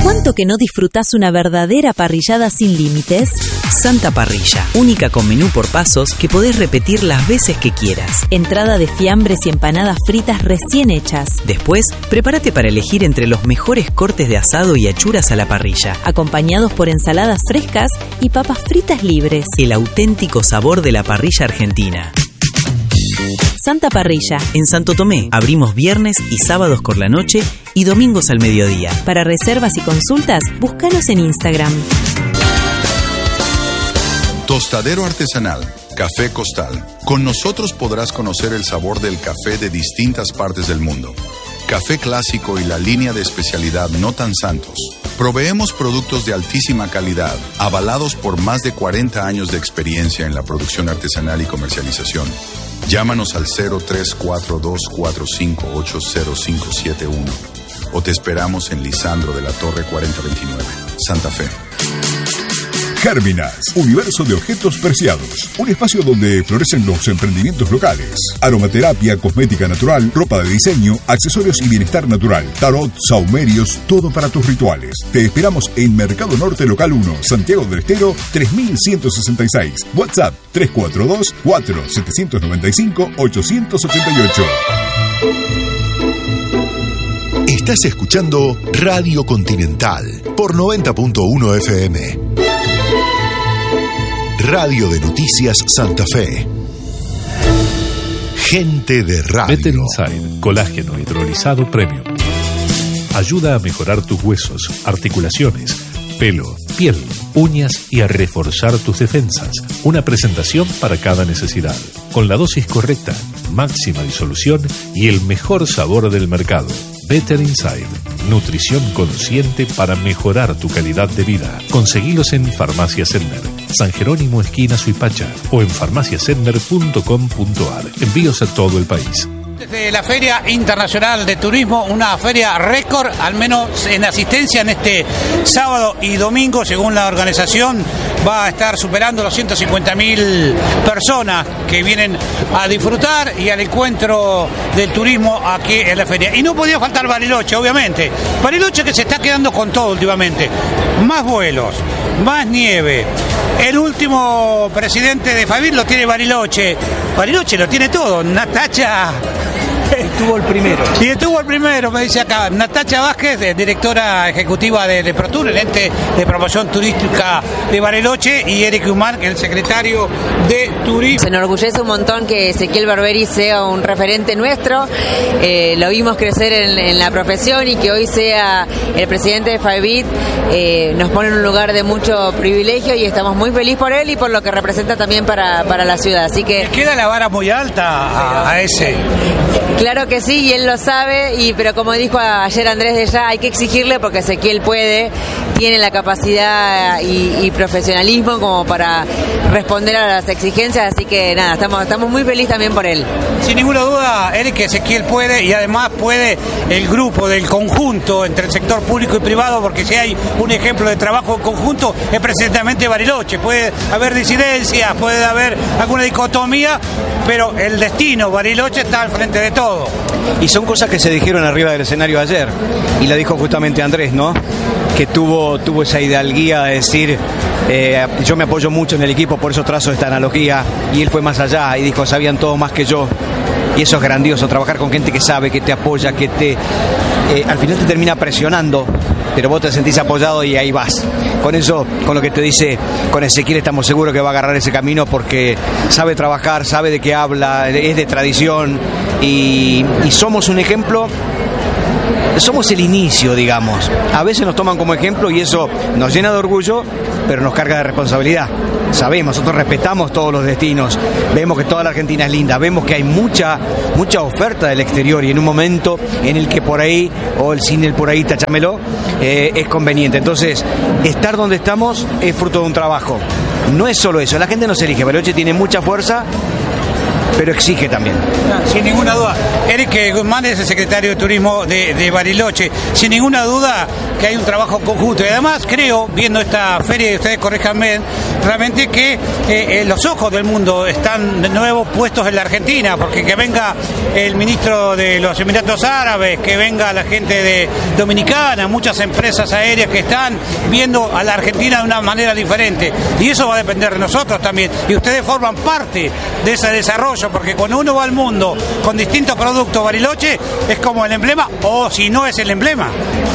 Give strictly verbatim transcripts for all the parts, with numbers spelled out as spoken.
¿Cuánto que no disfrutás una verdadera parrillada sin límites? Santa Parrilla, única con menú por pasos que podés repetir las veces que quieras. Entrada de fiambres y empanadas fritas recién hechas. Después, prepárate para elegir entre los mejores cortes de asado y achuras a la parrilla, acompañados por ensaladas frescas y papas fritas libres. El auténtico sabor de la parrilla argentina. Santa Parrilla. En Santo Tomé, abrimos viernes y sábados por la noche y domingos al mediodía. Para reservas y consultas, búscanos en Instagram. Tostadero artesanal, Café Costal. Con nosotros podrás conocer el sabor del café de distintas partes del mundo. Café clásico y la línea de especialidad No Tan Santos. Proveemos productos de altísima calidad, avalados por más de cuarenta años de experiencia en la producción artesanal y comercialización. Llámanos al cero tres cuatro dos cuatro cinco ocho cero cinco siete uno o te esperamos en Lisandro de la Torre cuarenta veintinueve, Santa Fe. Gérminas, universo de objetos preciados. Un espacio donde florecen los emprendimientos locales. Aromaterapia, cosmética natural, ropa de diseño, accesorios y bienestar natural. Tarot, saumerios, todo para tus rituales. Te esperamos en Mercado Norte Local uno, Santiago del Estero, tres mil ciento sesenta y seis. WhatsApp tres cuatro dos cuatro siete nueve cinco ocho ocho ocho. Estás escuchando Radio Continental por noventa punto uno F M. Radio de Noticias Santa Fe. Gente de radio. Better Inside, colágeno hidrolizado premium. Ayuda a mejorar tus huesos, articulaciones, pelo, piel, uñas y a reforzar tus defensas. Una presentación para cada necesidad. Con la dosis correcta, máxima disolución y el mejor sabor del mercado. Better Inside, nutrición consciente para mejorar tu calidad de vida. Conseguilos en Farmacia Sender, San Jerónimo esquina Suipacha o en farmacia sender punto com punto a r. Envíos a todo el país. Desde la Feria Internacional de Turismo, una feria récord, al menos en asistencia en este sábado y domingo, según la organización, va a estar superando los ciento cincuenta mil personas que vienen a disfrutar y al encuentro del turismo aquí en la feria. Y no podía faltar Bariloche, obviamente. Bariloche que se está quedando con todo últimamente. Más vuelos, más nieve. El último presidente de Favit lo tiene Bariloche. Bariloche lo tiene todo. Natacha... Estuvo el primero. Y estuvo el primero, me dice acá. Natacha Vázquez, directora ejecutiva de, de ProTour, el ente de promoción turística de Bariloche, y Eric Humán, que es el secretario de Turismo. Se enorgullece un montón que Ezequiel Barberi sea un referente nuestro. Eh, lo vimos crecer en, en la profesión y que hoy sea el presidente de Favit eh, nos pone en un lugar de mucho privilegio y estamos muy felices por él y por lo que representa también para, para la ciudad. Así que ¿le queda la vara muy alta a, a ese? Claro que sí, y él lo sabe, y pero como dijo ayer Andrés de Ya, hay que exigirle porque Ezequiel puede, tiene la capacidad y, y profesionalismo como para responder a las exigencias, así que nada, estamos, estamos muy felices también por él. Sin ninguna duda, Eric, Ezequiel puede, y además puede el grupo del conjunto entre el sector público y privado, porque si hay un ejemplo de trabajo en conjunto es precisamente Bariloche. Puede haber disidencias, puede haber alguna dicotomía, pero el destino Bariloche está al frente de todo. Y son cosas que se dijeron arriba del escenario ayer, y la dijo justamente Andrés, ¿no? Que tuvo, tuvo esa hidalguía de decir, eh, yo me apoyo mucho en el equipo, por eso trazo esta analogía, y él fue más allá y dijo, sabían todo más que yo. Y eso es grandioso, trabajar con gente que sabe, que te apoya, que te eh, al final te termina presionando, pero vos te sentís apoyado y ahí vas. Con eso, con lo que te dice, con Ezequiel estamos seguros que va a agarrar ese camino porque sabe trabajar, sabe de qué habla, es de tradición, y, y somos un ejemplo. Somos el inicio, digamos. A veces nos toman como ejemplo y eso nos llena de orgullo, pero nos carga de responsabilidad. Sabemos, nosotros respetamos todos los destinos, vemos que toda la Argentina es linda, vemos que hay mucha mucha oferta del exterior, y en un momento en el que por ahí, o el cine por ahí, tachámelo, eh, es conveniente. Entonces, estar donde estamos es fruto de un trabajo. No es solo eso, la gente nos elige. Bariloche tiene mucha fuerza pero exige también. Sin ninguna duda. Eric Guzmán es el secretario de Turismo de, de Bariloche. Sin ninguna duda que hay un trabajo conjunto. Y además creo, viendo esta feria, y ustedes corríjanme, realmente que eh, eh, los ojos del mundo están de nuevo puestos en la Argentina, porque que venga el ministro de los Emiratos Árabes, que venga la gente de Dominicana, muchas empresas aéreas que están viendo a la Argentina de una manera diferente. Y eso va a depender de nosotros también. Y ustedes forman parte de ese desarrollo, porque cuando uno va al mundo con distintos productos, Bariloche es como el emblema, o si no es el emblema.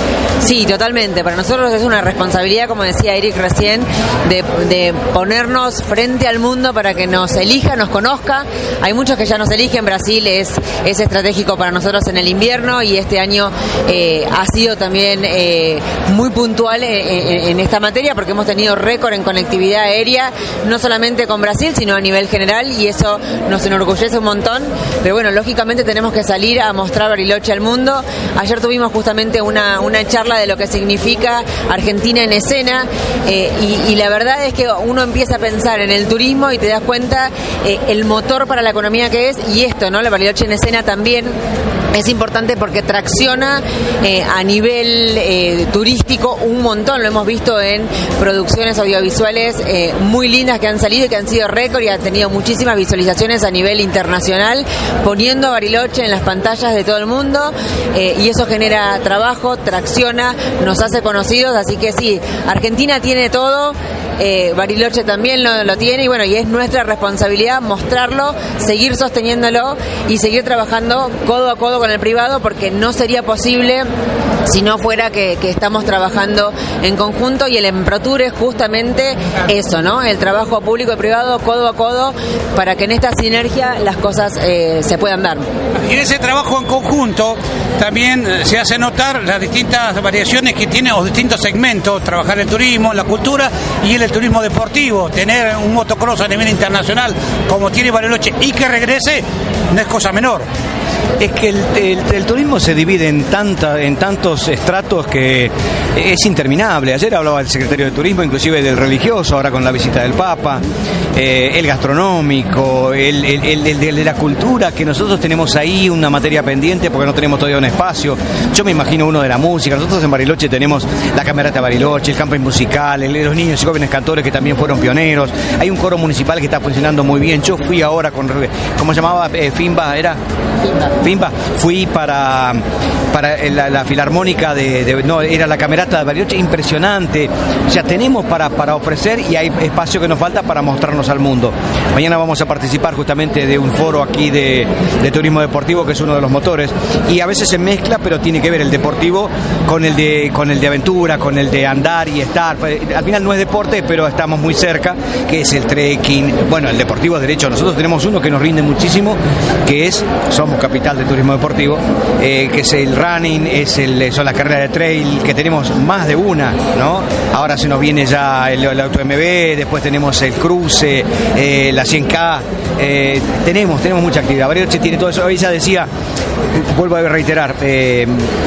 Sí, totalmente. Para nosotros es una responsabilidad, como decía Eric recién, de, de ponernos frente al mundo para que nos elija, nos conozca. Hay muchos que ya nos eligen. Brasil es, es estratégico para nosotros en el invierno y este año eh, ha sido también eh, muy puntual en, en, en esta materia porque hemos tenido récord en conectividad aérea, no solamente con Brasil, sino a nivel general, y eso nos enorgullece un montón. Pero bueno, lógicamente tenemos que salir a mostrar Bariloche al mundo. Ayer tuvimos justamente una, una charla de lo que significa Argentina en escena eh, y, y la verdad es que uno empieza a pensar en el turismo y te das cuenta eh, el motor para la economía que es, y esto, ¿no? La Bariloche en escena también es importante porque tracciona eh, a nivel eh, turístico un montón. Lo hemos visto en producciones audiovisuales eh, muy lindas que han salido y que han sido récord y han tenido muchísimas visualizaciones a nivel internacional, poniendo a Bariloche en las pantallas de todo el mundo eh, y eso genera trabajo, tracciona, nos hace conocidos, así que sí, Argentina tiene todo. Eh, Bariloche también lo, lo tiene y bueno, y es nuestra responsabilidad mostrarlo, seguir sosteniéndolo y seguir trabajando codo a codo con el privado, porque no sería posible si no fuera que, que estamos trabajando en conjunto, y el Emprotour es justamente eso, ¿no? El trabajo público y privado codo a codo para que en esta sinergia las cosas eh, se puedan dar. Y en ese trabajo en conjunto también se hace notar las distintas variaciones que tiene o distintos segmentos, trabajar el turismo, la cultura y el, el turismo deportivo, tener un motocross a nivel internacional como tiene Bariloche y que regrese no es cosa menor. Es que el, el, el turismo se divide en tanta, en tantos estratos que es interminable. Ayer hablaba el secretario de Turismo, inclusive del religioso, ahora con la visita del Papa, eh, el gastronómico, el, el, el, el de la cultura, que nosotros tenemos ahí una materia pendiente porque no tenemos todavía un espacio. Yo me imagino uno de la música. Nosotros en Bariloche tenemos la Camerata Bariloche, el camping musical, el, los niños y jóvenes cantores que también fueron pioneros. Hay un coro municipal que está funcionando muy bien. Yo fui ahora con, ¿cómo se llamaba? Eh, Fimba, ¿era? Fimba. Fui para, para la, la filarmónica de, de, no, era la Camerata de Bariloche, impresionante. O sea, tenemos para, para ofrecer y hay espacio que nos falta para mostrarnos al mundo. Mañana vamos a participar justamente de un foro aquí de, de turismo deportivo, que es uno de los motores, y a veces se mezcla, pero tiene que ver el deportivo con el de, con el de aventura, con el de andar y estar. Al final no es deporte, pero estamos muy cerca, que es el trekking. Bueno, el deportivo es derecho. Nosotros tenemos uno que nos rinde muchísimo, que es, somos capital de turismo deportivo, eh, que es el running, es el, son las carreras de trail, que tenemos más de una, ¿no? Ahora se nos viene ya el, el auto M B, después tenemos el cruce, eh, la cien K, eh, tenemos, tenemos mucha actividad. Bariloche tiene todo eso. Ella decía, vuelvo a reiterar, eh,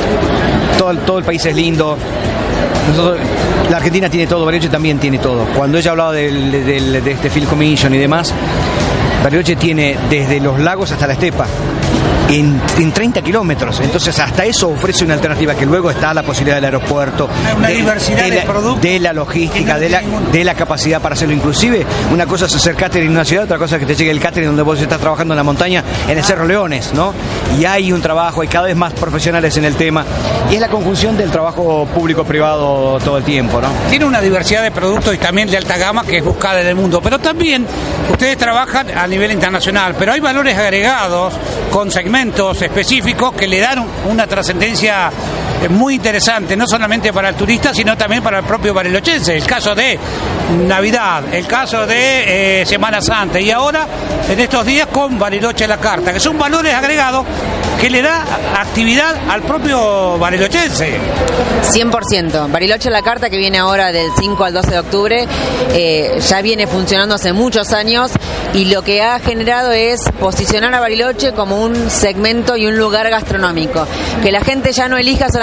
todo, todo el país es lindo. Nosotros, la Argentina tiene todo, Bariloche también tiene todo. Cuando ella hablaba del, del, de este Field Commission y demás, Bariloche tiene desde los lagos hasta la estepa. En, en treinta kilómetros, entonces hasta eso ofrece una alternativa, que luego está la posibilidad del aeropuerto, una de, diversidad de, de la, productos, de la logística, de la, de la capacidad para hacerlo. Inclusive una cosa es hacer catering en una ciudad, otra cosa es que te llegue el catering donde vos estás trabajando en la montaña, en el Cerro Leones, ¿no? Y hay un trabajo, hay cada vez más profesionales en el tema, y es la conjunción del trabajo público-privado todo el tiempo, ¿no? Tiene una diversidad de productos y también de alta gama que es buscada en el mundo, pero también ustedes trabajan a nivel internacional, pero hay valores agregados con segmentos específicos que le dan una trascendencia muy interesante, no solamente para el turista, sino también para el propio barilochense. El caso de Navidad, el caso de eh, Semana Santa, y ahora en estos días con Bariloche a la carta, que son valores agregados que le da actividad al propio barilochense. cien por ciento. Bariloche a la carta, que viene ahora del cinco al doce de octubre, eh, ya viene funcionando hace muchos años, y lo que ha generado es posicionar a Bariloche como un segmento y un lugar gastronómico. Que la gente ya no elija solamente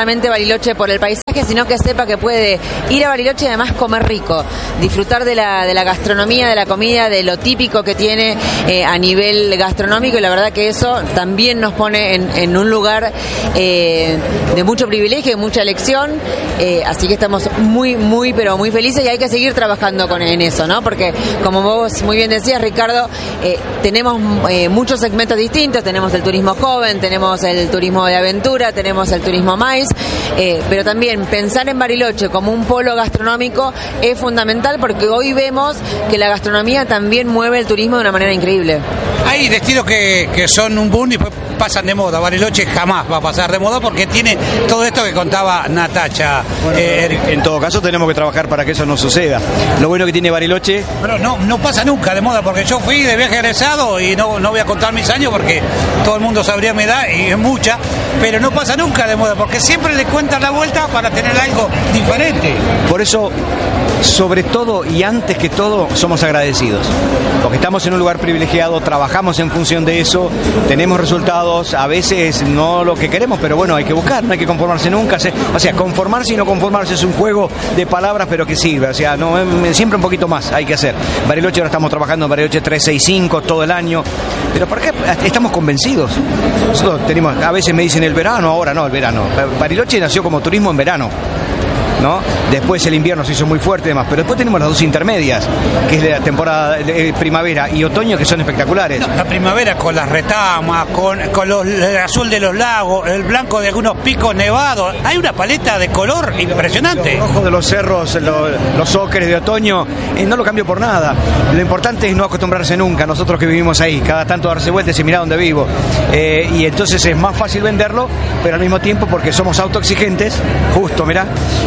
solamente Bariloche por el paisaje, sino que sepa que puede ir a Bariloche y además comer rico, disfrutar de la, de la gastronomía, de la comida, de lo típico que tiene eh, a nivel gastronómico, y la verdad que eso también nos pone en, en un lugar eh, de mucho privilegio y mucha elección, eh, así que estamos muy, muy, pero muy felices, y hay que seguir trabajando con, en eso, ¿no? Porque como vos muy bien decías, Ricardo, eh, tenemos eh, muchos segmentos distintos, tenemos el turismo joven, tenemos el turismo de aventura, tenemos el turismo maíz, eh, pero también pensar en Bariloche como un polo gastronómico es fundamental, porque hoy vemos que la gastronomía también mueve el turismo de una manera increíble. Hay destinos que, que son un boom y después pasan de moda. Bariloche jamás va a pasar de moda porque tiene todo esto que contaba Natacha. Bueno, eh, en todo caso tenemos que trabajar para que eso no suceda. Lo bueno que tiene Bariloche... Pero no, no pasa nunca de moda, porque yo fui de viaje egresado y no, no voy a contar mis años porque todo el mundo sabría mi edad y es mucha, pero no pasa nunca de moda porque siempre le cuentan la vuelta para tener algo diferente. Por eso, sobre todo y antes que todo, somos agradecidos, porque estamos en un lugar privilegiado, trabajamos en función de eso, tenemos resultados, a veces no lo que queremos, pero bueno, hay que buscar, no hay que conformarse nunca. O sea, conformarse y no conformarse es un juego de palabras, pero que sirve. O sea, no, siempre un poquito más hay que hacer. Bariloche, ahora estamos trabajando en Bariloche trescientos sesenta y cinco todo el año, pero ¿por qué? Estamos convencidos. Nosotros tenemos, a veces me dicen el verano, ahora no, el verano. Bariloche nació como turismo en verano, ¿no? Después el invierno se hizo muy fuerte y demás, pero después tenemos las dos intermedias, que es la temporada de primavera y otoño, que son espectaculares. No, la primavera con las retamas, con, con los, el azul de los lagos, el blanco de algunos picos nevados, hay una paleta de color impresionante. Los rojos de los cerros, los, los ocres de otoño, eh, no lo cambio por nada. Lo importante es no acostumbrarse nunca, nosotros que vivimos ahí, cada tanto darse vueltas y mirar dónde vivo, eh, y entonces es más fácil venderlo, pero al mismo tiempo, porque somos autoexigentes, justo, mirá,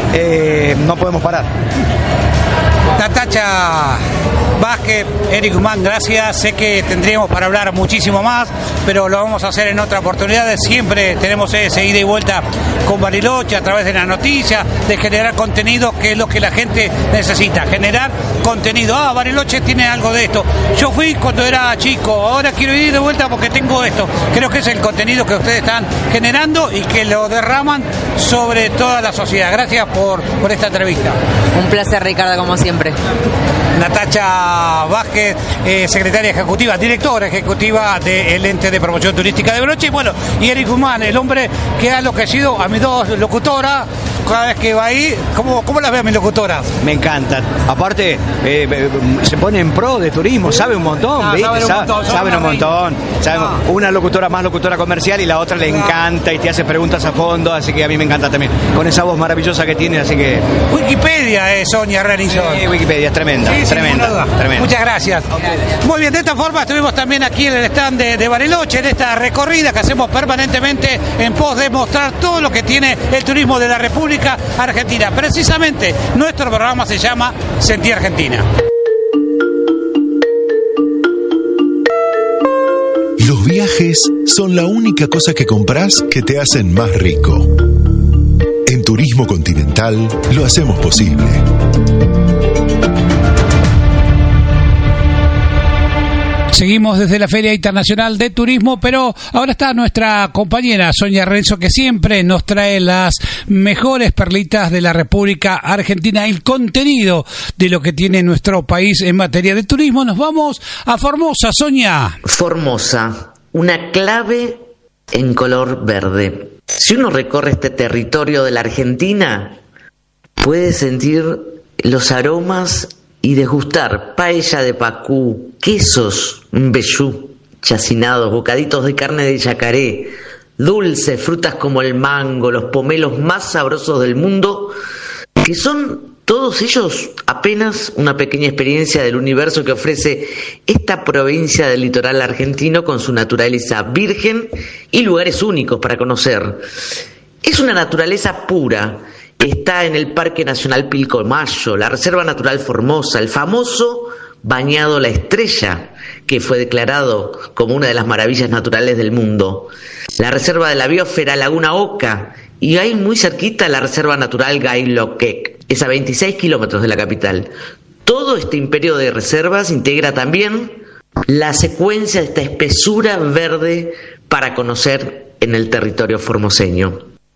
eh, no podemos parar. Natacha Vázquez, Eric Guzmán, gracias. Sé que tendríamos para hablar muchísimo más, pero lo vamos a hacer en otra oportunidad. Siempre tenemos ese ida y vuelta con Bariloche a través de las noticias, de generar contenido, que es lo que la gente necesita, generar contenido. Ah, Bariloche tiene algo de esto. Yo fui cuando era chico, ahora quiero ir de vuelta porque tengo esto. Creo que es el contenido que ustedes están generando y que lo derraman sobre toda la sociedad. Gracias por, por esta entrevista. Un placer, Ricardo, como siempre. Natacha Vázquez, eh, secretaria ejecutiva, directora ejecutiva del ente de promoción turística de Bariloche, y bueno, y Eric Guzmán, el hombre que ha enloquecido a mis dos locutoras. Cada vez que va ahí, ¿cómo, cómo las ve a mis locutoras? Me encantan. Aparte, eh, se pone en pro de turismo, sabe un montón, ah, ¿viste? Saben un montón. Saben un montón. Saben, ah. Una locutora más locutora comercial y la otra le encanta y te hace preguntas a fondo, así que a mí me encanta también. Con esa voz maravillosa que tiene, así que... Wikipedia es Sonia Renison. Sí, Wikipedia es tremenda, sí, tremenda, tremenda. Muchas gracias. Okay. Muy bien, de esta forma estuvimos también aquí en el stand de, de Bariloche, en esta recorrida que hacemos permanentemente en pos de mostrar todo lo que tiene el turismo de la República Argentina. Precisamente nuestro programa se llama Sentí Argentina. Los viajes son la única cosa que compras que te hacen más rico. En Turismo Continental lo hacemos posible. Seguimos desde la Feria Internacional de Turismo, pero ahora está nuestra compañera Sonia Renzo, que siempre nos trae las mejores perlitas de la República Argentina, el contenido de lo que tiene nuestro país en materia de turismo. Nos vamos a Formosa, Sonia. Formosa, una clave en color verde. Si uno recorre este territorio de la Argentina, puede sentir los aromas y degustar paella de pacú, quesos, mbejú, chacinados, bocaditos de carne de yacaré, dulces, frutas como el mango, los pomelos más sabrosos del mundo, que son todos ellos apenas una pequeña experiencia del universo que ofrece esta provincia del litoral argentino con su naturaleza virgen y lugares únicos para conocer. Es una naturaleza pura. Está en el Parque Nacional Pilcomayo, la Reserva Natural Formosa, el famoso Bañado La Estrella, que fue declarado como una de las maravillas naturales del mundo, la Reserva de la Biosfera Laguna Oca, y hay muy cerquita la Reserva Natural Gailoquec, es a veintiséis kilómetros de la capital. Todo este imperio de reservas integra también la secuencia de esta espesura verde para conocer en el territorio formoseño.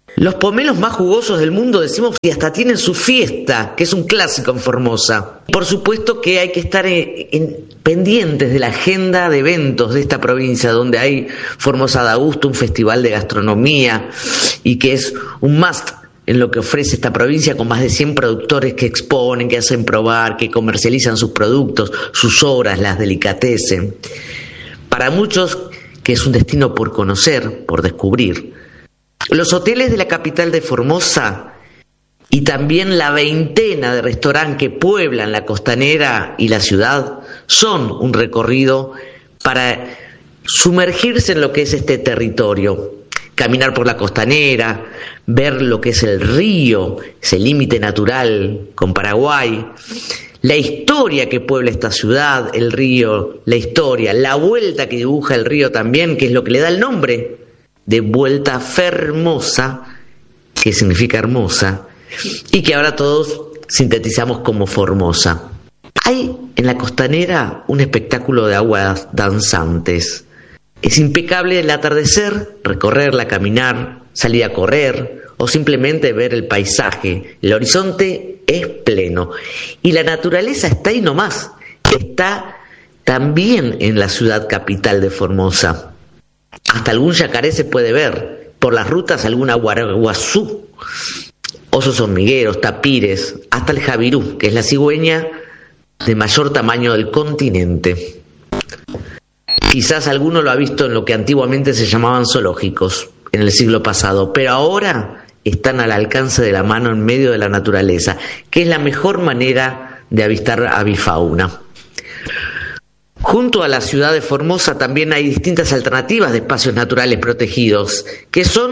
Los pomelos más jugosos del mundo, decimos, y hasta tienen su fiesta, que es un clásico en Formosa. Por supuesto que hay que estar en, en, pendientes de la agenda de eventos de esta provincia, donde hay Formosa de Agosto, un festival de gastronomía, y que es un must en lo que ofrece esta provincia, con más de cien productores que exponen, que hacen probar, que comercializan sus productos, sus obras, las delicatessen. Para muchos, que es un destino por conocer, por descubrir. Los hoteles de la capital de Formosa y también la veintena de restaurantes que pueblan la costanera y la ciudad son un recorrido para sumergirse en lo que es este territorio. Caminar por la costanera, ver lo que es el río, ese límite natural con Paraguay, la historia que puebla esta ciudad, el río, la historia, la vuelta que dibuja el río también, que es lo que le da el nombre de Vuelta Fermosa, que significa hermosa, y que ahora todos sintetizamos como Formosa. Hay en la costanera un espectáculo de aguas danzantes. Es impecable el atardecer, recorrerla, caminar, salir a correr o simplemente ver el paisaje. El horizonte es pleno y la naturaleza está ahí nomás, está también en la ciudad capital de Formosa. Hasta algún yacaré se puede ver, por las rutas algún aguaguazú, osos hormigueros, tapires, hasta el jabirú, que es la cigüeña de mayor tamaño del continente. Quizás alguno lo ha visto en lo que antiguamente se llamaban zoológicos en el siglo pasado, pero ahora están al alcance de la mano en medio de la naturaleza, que es la mejor manera de avistar avifauna. Junto a la ciudad de Formosa también hay distintas alternativas de espacios naturales protegidos, que son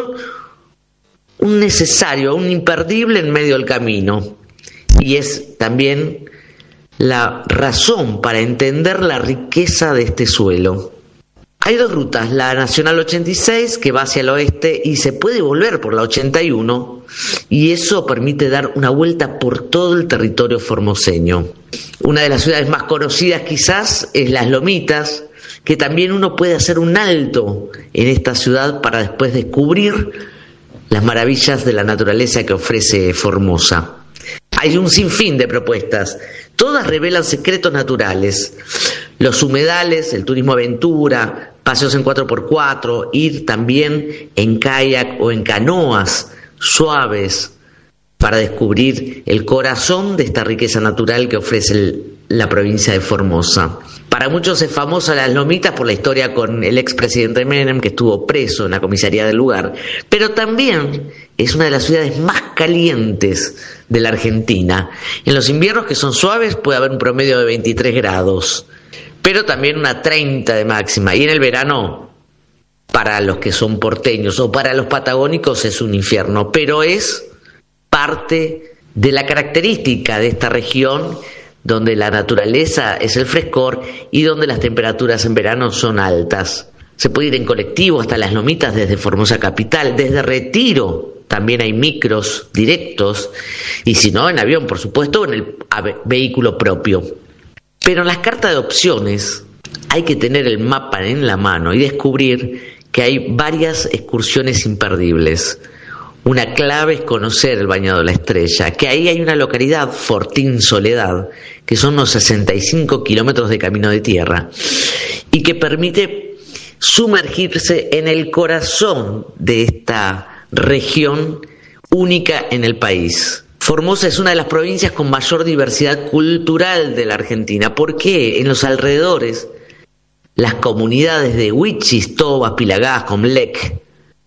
un necesario, un imperdible en medio del camino, y es también la razón para entender la riqueza de este suelo. Hay dos rutas, la Nacional ochenta y seis, que va hacia el oeste, y se puede volver por la ochenta y uno, y eso permite dar una vuelta por todo el territorio formoseño. Una de las ciudades más conocidas quizás es Las Lomitas, que también uno puede hacer un alto en esta ciudad para después descubrir las maravillas de la naturaleza que ofrece Formosa. Hay un sinfín de propuestas, todas revelan secretos naturales. Los humedales, el turismo aventura, paseos en cuatro por cuatro, ir también en kayak o en canoas suaves para descubrir el corazón de esta riqueza natural que ofrece el, la provincia de Formosa. Para muchos es famosa Las Lomitas por la historia con el expresidente Menem, que estuvo preso en la comisaría del lugar, pero también es una de las ciudades más calientes de la Argentina. En los inviernos, que son suaves, puede haber un promedio de veintitrés grados, pero también una treinta de máxima, y en el verano, para los que son porteños o para los patagónicos, es un infierno, pero es parte de la característica de esta región, donde la naturaleza es el frescor y donde las temperaturas en verano son altas. Se puede ir en colectivo hasta Las Lomitas desde Formosa capital, desde Retiro también hay micros directos, y si no, en avión, por supuesto, o en el vehículo propio. Pero en las cartas de opciones hay que tener el mapa en la mano y descubrir que hay varias excursiones imperdibles. Una clave es conocer el Bañado de la Estrella, que ahí hay una localidad, Fortín Soledad, que son unos sesenta y cinco kilómetros de camino de tierra, y que permite sumergirse en el corazón de esta región única en el país. Formosa es una de las provincias con mayor diversidad cultural de la Argentina. ¿Por qué? En los alrededores, las comunidades de Huichis, Tobas, Pilagás, Comlec,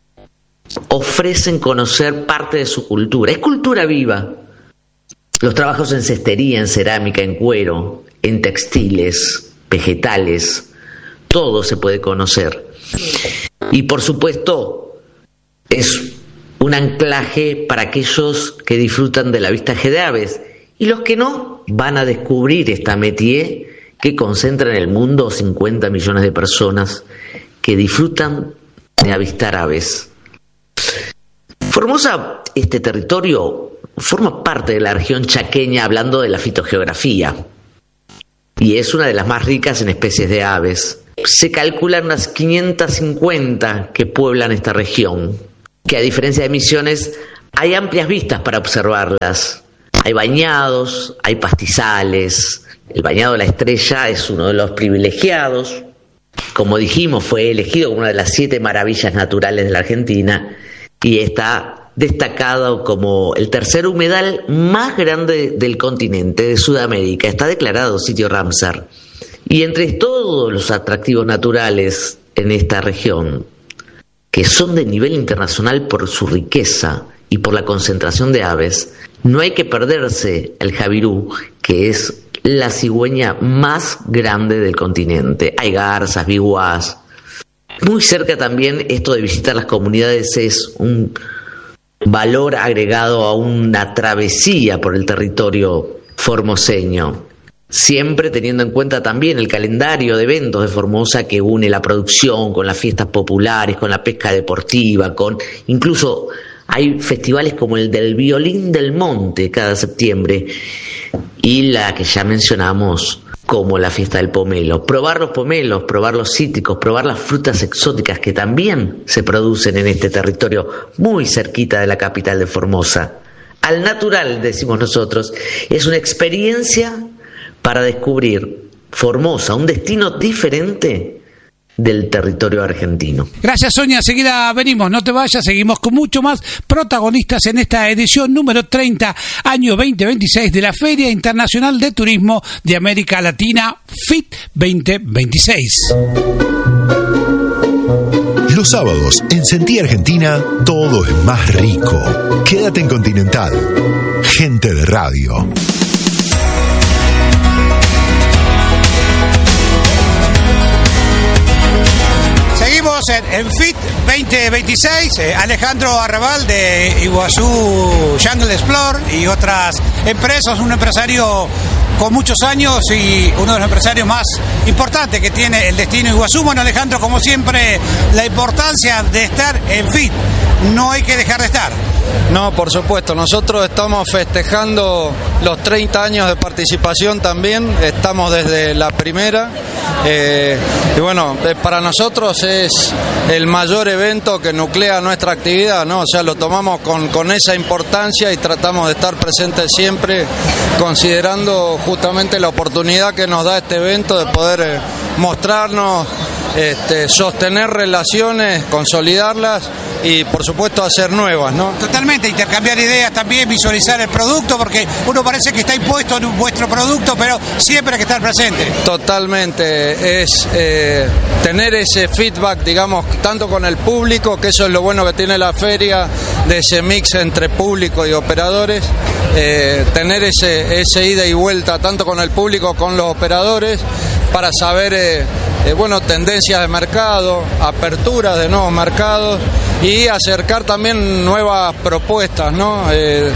ofrecen conocer parte de su cultura. Es cultura viva. Los trabajos en cestería, en cerámica, en cuero, en textiles, vegetales, todo se puede conocer. Y por supuesto, es un anclaje para aquellos que disfrutan del avistaje de aves, y los que no van a descubrir esta métier que concentra en el mundo cincuenta millones de personas que disfrutan de avistar aves. Formosa, este territorio, forma parte de la región chaqueña, hablando de la fitogeografía, y es una de las más ricas en especies de aves. Se calculan unas quinientas cincuenta que pueblan esta región. que a diferencia de Misiones hay amplias vistas para observarlas. Hay bañados, hay pastizales. El bañado de la Estrella es uno de los privilegiados. Como dijimos, fue elegido como una de las siete maravillas naturales de la Argentina y está destacado como el tercer humedal más grande del continente, de Sudamérica. Está declarado sitio Ramsar. Y entre todos los atractivos naturales en esta región, que son de nivel internacional por su riqueza y por la concentración de aves, no hay que perderse el jabirú, que es la cigüeña más grande del continente. Hay garzas, bihuás. Muy cerca también esto de visitar las comunidades es un valor agregado a una travesía por el territorio formoseño, siempre teniendo en cuenta también el calendario de eventos de Formosa que une la producción con las fiestas populares, con la pesca deportiva, con incluso hay festivales como el del Violín del Monte cada septiembre y la que ya mencionamos como la fiesta del pomelo. Probar los pomelos, probar los cítricos, probar las frutas exóticas que también se producen en este territorio muy cerquita de la capital de Formosa. Al natural, decimos nosotros, es una experiencia para descubrir Formosa, un destino diferente del territorio argentino. Gracias, Sonia. Enseguida venimos, no te vayas, seguimos con mucho más protagonistas en esta edición número treinta, año veinte veintiséis de la Feria Internacional de Turismo de América Latina, F I T veinte veintiséis. Los sábados en Sentí Argentina todo es más rico. Quédate en Continental. Gente de radio. Seguimos en, en F I T veinte veintiséis, eh, Alejandro Arrabal de Iguazú Jungle Explore y otras empresas, un empresario con muchos años y uno de los empresarios más importantes que tiene el destino Iguazú. Bueno, Alejandro, como siempre, la importancia de estar en F I T, no hay que dejar de estar. No, por supuesto, nosotros estamos festejando los treinta años de participación también, estamos desde la primera, eh, y bueno, eh, para nosotros es el mayor evento que nuclea nuestra actividad, ¿no? O sea, lo tomamos con, con esa importancia y tratamos de estar presentes siempre, considerando justamente la oportunidad que nos da este evento de poder eh, mostrarnos, este, sostener relaciones, consolidarlas y por supuesto hacer nuevas, ¿no? Totalmente, intercambiar ideas también, visualizar el producto, porque uno parece que está impuesto en vuestro producto, pero siempre hay que estar presente. Totalmente, es eh, tener ese feedback, digamos, tanto con el público, que eso es lo bueno que tiene la feria, de ese mix entre público y operadores, eh, tener ese, ese ida y vuelta tanto con el público, con los operadores, para saber eh, eh, bueno, tendencias de mercado, aperturas de nuevos mercados y acercar también nuevas propuestas, ¿no? Eh,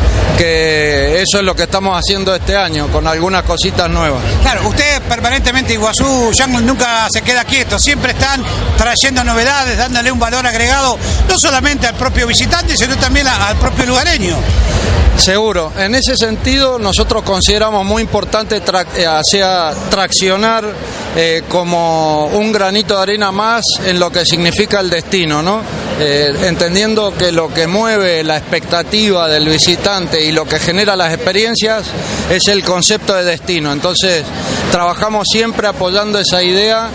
que eso es lo que estamos haciendo este año, con algunas cositas nuevas. Claro, usted permanentemente, Iguazú Jungle nunca se queda quieto, siempre están trayendo novedades, dándole un valor agregado, no solamente al propio visitante, sino también a, al propio lugareño. Seguro, en ese sentido nosotros consideramos muy importante tra- hacia traccionar eh, como un granito de arena más en lo que significa el destino, ¿no? Eh, entendiendo que lo que mueve la expectativa del visitante y lo que genera las experiencias es el concepto de destino. Entonces trabajamos siempre apoyando esa idea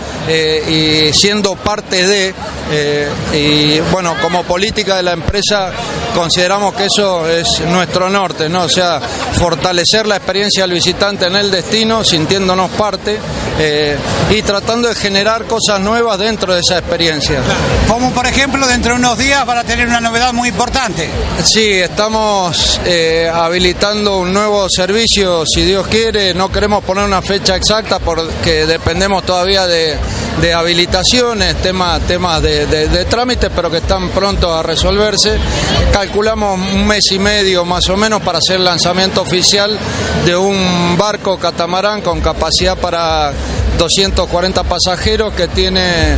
eh, y siendo parte de, eh, y bueno, como política de la empresa consideramos que eso es nuestro norte, ¿no? O sea, fortalecer la experiencia del visitante en el destino, sintiéndonos parte eh, y tratando de generar cosas nuevas dentro de esa experiencia. Como por ejemplo, dentro de unos días van a tener una novedad muy importante. Sí, estamos eh, habilitando un nuevo servicio, si Dios quiere. No queremos poner una fecha exacta porque dependemos todavía de, de habilitaciones, temas, temas de, de, de trámites, pero que están prontos a resolverse. Calculamos un mes y medio más o menos para hacer el lanzamiento oficial de un barco catamarán con capacidad para doscientos cuarenta pasajeros que tiene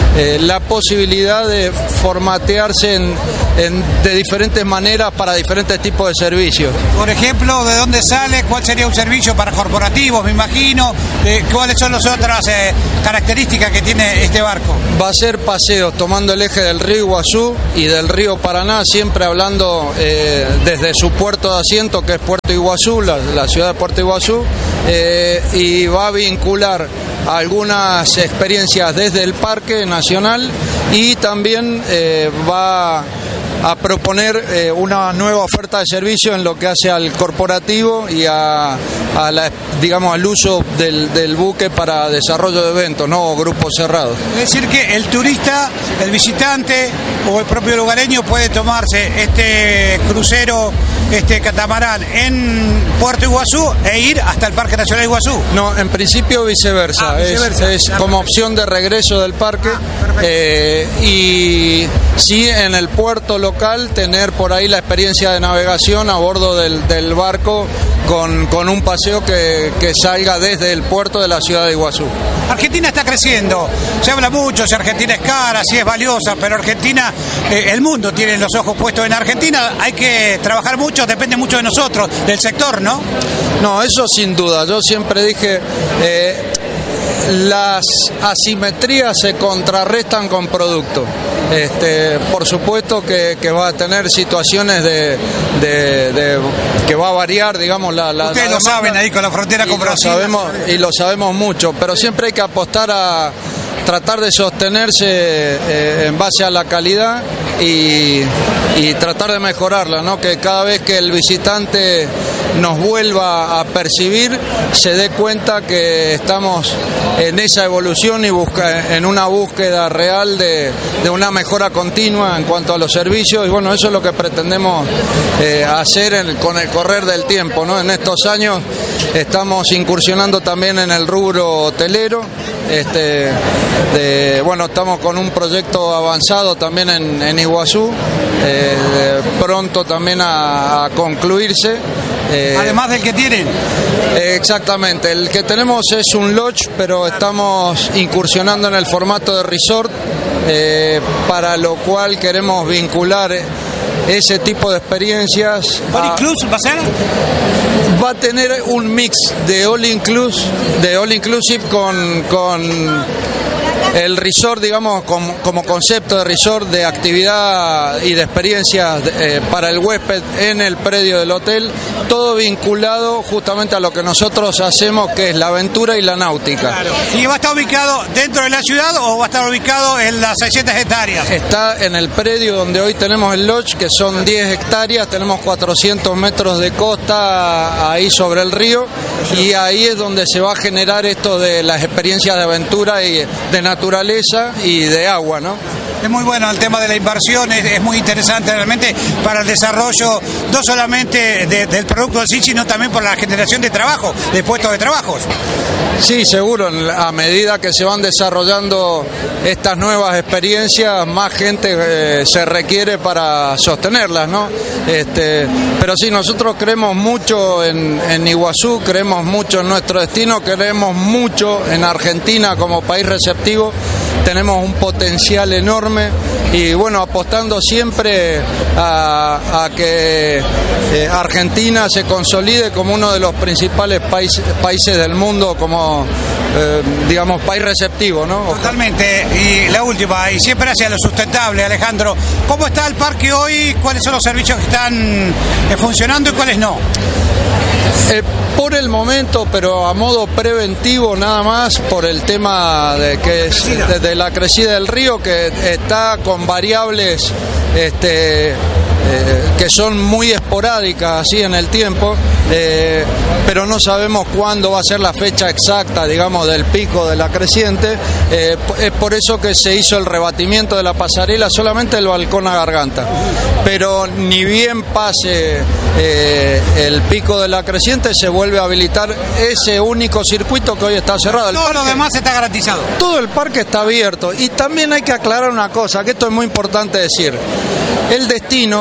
eh, la posibilidad de formatearse en, en, de diferentes maneras para diferentes tipos de servicios. Por ejemplo, ¿de dónde sale? ¿Cuál sería un servicio para corporativos, me imagino? Eh, ¿Cuáles son las otras eh, características que tiene este barco? Va a ser paseos tomando el eje del río Iguazú y del río Paraná, siempre hablando eh, desde su puerto de asiento, que es Puerto Iguazú, la, la ciudad de Puerto Iguazú, eh, y va a vincular algunas experiencias desde el Parque Nacional y también eh, va a proponer eh, una nueva oferta de servicio en lo que hace al corporativo y a, a la, digamos, al uso del, del buque para desarrollo de eventos, no o grupos cerrados. Es decir que el turista, el visitante o el propio lugareño puede tomarse este crucero, este catamarán en Puerto Iguazú e ir hasta el Parque Nacional Iguazú. No, en principio viceversa, ah, viceversa. es, es como opción de regreso del parque ah, eh, y sí en el puerto local tener por ahí la experiencia de navegación a bordo del, del barco con, con un paseo que, que salga desde el puerto de la ciudad de Iguazú. Argentina está creciendo, se habla mucho si Argentina es cara, si es valiosa, pero Argentina, eh, el mundo tiene los ojos puestos en Argentina, hay que trabajar mucho, depende mucho de nosotros, del sector, ¿no? No, eso sin duda, yo siempre dije, eh, las asimetrías se contrarrestan con producto. Este, por supuesto que, que va a tener situaciones de, de, de que va a variar, digamos, la, la ustedes la lo saben ahí con la frontera con Brasil. Lo sabemos, y lo sabemos mucho, pero siempre hay que apostar a tratar de sostenerse eh, en base a la calidad y, y tratar de mejorarla, ¿no? Que cada vez que el visitante nos vuelva a percibir se dé cuenta que estamos en esa evolución y busca, en una búsqueda real de, de una mejora continua en cuanto a los servicios, y bueno, eso es lo que pretendemos eh, hacer en, con el correr del tiempo, ¿no? En estos años estamos incursionando también en el rubro hotelero. Este, de, bueno, estamos con un proyecto avanzado también en, en Iguazú, eh, pronto también a, a concluirse. Eh, Además del que tienen. Eh, exactamente, el que tenemos es un lodge, pero estamos incursionando en el formato de resort, eh, para lo cual queremos vincular ese tipo de experiencias. ¿All inclusive va a ser? Va a tener un mix de all inclusive, de all inclusive con, con el resort, digamos, como, como concepto de resort, de actividad y de experiencias eh, para el huésped en el predio del hotel, todo vinculado justamente a lo que nosotros hacemos, que es la aventura y la náutica. Claro. ¿Y va a estar ubicado dentro de la ciudad o va a estar ubicado en las seiscientas hectáreas? Está en el predio donde hoy tenemos el lodge, que son diez hectáreas, tenemos cuatrocientos metros de costa ahí sobre el río, y ahí es donde se va a generar esto de las experiencias de aventura y de naturaleza y de agua, ¿no? Es muy bueno el tema de la inversión, es, es muy interesante realmente para el desarrollo no solamente de, del producto en sí, sino también por la generación de trabajo, de puestos de trabajos. Sí, seguro, a medida que se van desarrollando estas nuevas experiencias, más gente eh, se requiere para sostenerlas, ¿no? Este, pero sí, nosotros creemos mucho en, en Iguazú, creemos mucho en nuestro destino, creemos mucho en Argentina como país receptivo, tenemos un potencial enorme y bueno, apostando siempre a, a que eh, Argentina se consolide como uno de los principales países, países del mundo, como eh, digamos, país receptivo, ¿no? Totalmente. Y la última, y siempre hacia lo sustentable, Alejandro, ¿cómo está el parque hoy? ¿Cuáles son los servicios que están eh, funcionando y cuáles no? Eh, por el momento, pero a modo preventivo nada más, por el tema de que es de, de la crecida del río, que está con variables este, eh, que son muy esporádicas así en el tiempo, eh, pero no sabemos cuándo va a ser la fecha exacta, digamos, del pico de la creciente. Eh, es por eso que se hizo el rebatimiento de la pasarela, solamente el balcón a Garganta, pero ni bien pase eh, el pico de la creciente se vuelve a habilitar ese único circuito que hoy está cerrado. El todo parque, lo demás está garantizado. Todo el parque está abierto, y también hay que aclarar una cosa, que esto es muy importante decir. El destino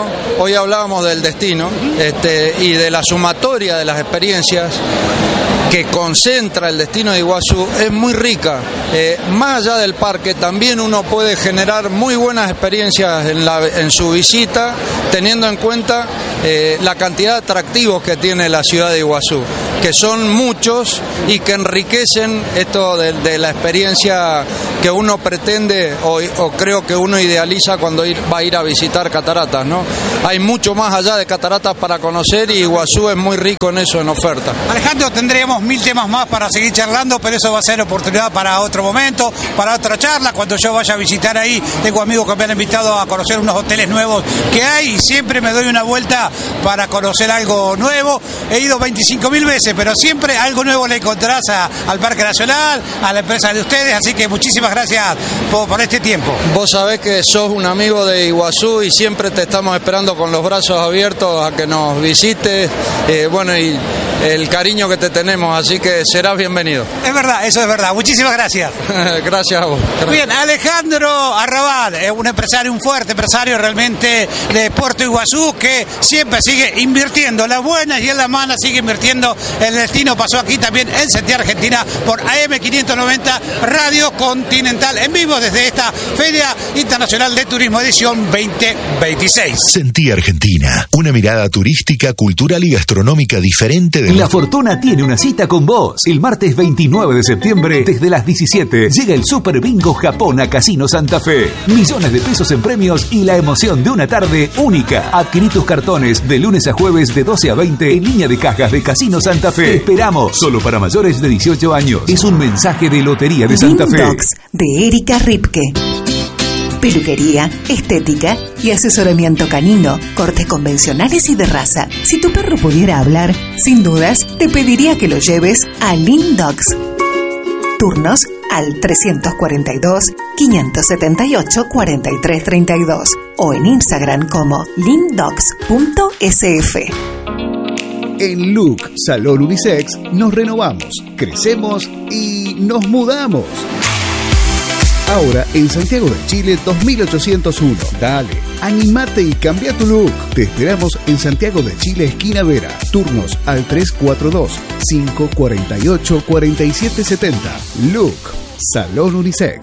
hoy hablábamos del destino este, y de la sumatoria de las experiencias que concentra el destino de Iguazú es muy rica. Eh, más allá del parque, también uno puede generar muy buenas experiencias en, la, en su visita, teniendo en cuenta eh, la cantidad de atractivos que tiene la ciudad de Iguazú, que son muchos y que enriquecen esto de, de la experiencia que uno pretende o, o creo que uno idealiza cuando ir, va a ir a visitar cataratas, ¿no? Hay mucho más allá de cataratas para conocer y Iguazú es muy rico en eso, en oferta. Alejandro, tendríamos mil temas más para seguir charlando, pero eso va a ser oportunidad para otro momento, para otra charla. Cuando yo vaya a visitar ahí, tengo amigos que me han invitado a conocer unos hoteles nuevos que hay y siempre me doy una vuelta para conocer algo nuevo. He ido veinticinco mil veces, pero siempre algo nuevo le encontrarás a, al Parque Nacional, a la empresa de ustedes, así que muchísimas gracias por, por este tiempo. Vos sabés que sos un amigo de Iguazú y siempre te estamos esperando con los brazos abiertos a que nos visites, eh, bueno, y el cariño que te tenemos, así que serás bienvenido. Es verdad, eso es verdad. Muchísimas gracias. Gracias a vos. Gracias. Bien, Alejandro Arrabal, es un empresario, un fuerte empresario realmente de Puerto Iguazú, que siempre sigue invirtiendo en las buenas y en las malas, sigue invirtiendo. El destino pasó aquí también en Santiago, Argentina, por A M quinientos noventa Radio Continental, en vivo desde esta Feria Internacional de Turismo edición veinte veintiséis. Sentí Argentina, una mirada turística, cultural y gastronómica diferente de... La Fortuna tiene una cita con vos. El martes veintinueve de septiembre, desde las diecisiete, llega el Super Bingo Japón a Casino Santa Fe. Millones de pesos en premios y la emoción de una tarde única. Adquirí tus cartones de lunes a jueves de doce a veinte en línea de cajas de Casino Santa Fe. Te esperamos, solo para mayores de dieciocho años. Es un mensaje de Lotería de Santa Fe. Dogs, de Erika Ripke. Peluquería, estética y asesoramiento canino, cortes convencionales y de raza. Si tu perro pudiera hablar, sin dudas, te pediría que lo lleves a Lean Dogs. Turnos al trescientos cuarenta y dos, quinientos setenta y ocho, cuarenta y tres treinta y dos o en Instagram como lean dogs punto s f. En Look Salón Unisex nos renovamos, crecemos y nos mudamos. Ahora en Santiago de Chile dos mil ochocientos uno. Dale, animate y cambia tu look. Te esperamos en Santiago de Chile, esquina Vera. Turnos al tres cuatro dos, cinco cuatro ocho, cuatro siete siete cero. Look Salón Unisex.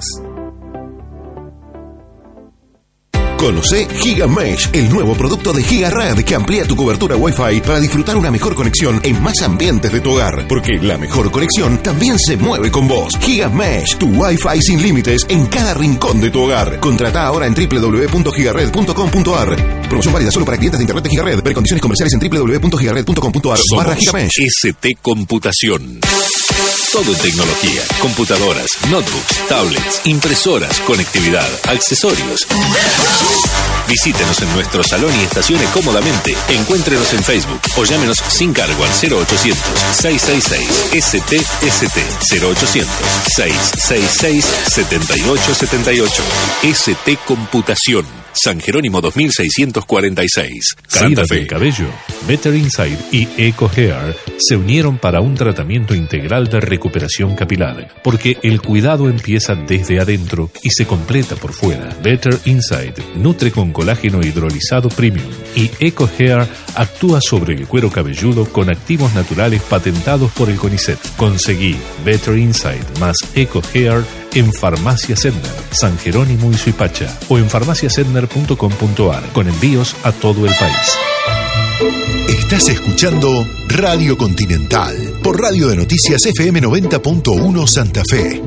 Conoce GigaMesh, el nuevo producto de GigaRed que amplía tu cobertura Wi-Fi para disfrutar una mejor conexión en más ambientes de tu hogar. Porque la mejor conexión también se mueve con vos. GigaMesh, tu Wi-Fi sin límites en cada rincón de tu hogar. Contrata ahora en doble u doble u doble u punto gigared punto com punto a r. Promoción válida solo para clientes de internet de GigaRed. Ver condiciones comerciales en doble u doble u doble u punto gigared punto com punto a r barra GigaMesh. S T Computación. Todo en tecnología, computadoras, notebooks, tablets, impresoras, conectividad, accesorios. Visítenos en nuestro salón y estacione cómodamente. Encuéntrenos en Facebook o llámenos sin cargo al cero ochocientos, seiscientos sesenta y seis, S T S T, cero ochocientos, seiscientos sesenta y seis, setenta y ocho setenta y ocho. S T Computación. San Jerónimo dos mil seiscientos cuarenta y seis. Caídas del cabello. Better Inside y Eco Hair se unieron para un tratamiento integral de recuperación capilar, porque el cuidado empieza desde adentro y se completa por fuera. Better Inside nutre con colágeno hidrolizado premium y Eco Hair actúa sobre el cuero cabelludo con activos naturales patentados por el CONICET. Conseguí Better Inside más Eco Hair en Farmacia Sedner, San Jerónimo y Suipacha, o en farmacia sedner punto com punto a r, con envíos a todo el país. Estás escuchando Radio Continental por Radio de Noticias F M noventa punto uno Santa Fe.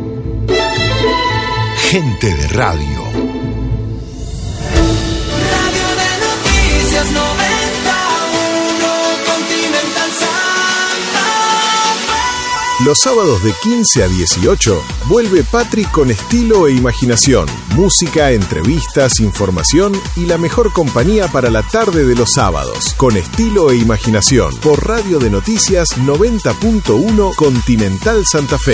Gente de radio. Radio de Noticias noventa y uno Continental Santa Fe. Los sábados de quince a dieciocho vuelve Patri con estilo e imaginación, música, entrevistas, información y la mejor compañía para la tarde de los sábados. Con estilo e imaginación por Radio de Noticias noventa punto uno Continental Santa Fe.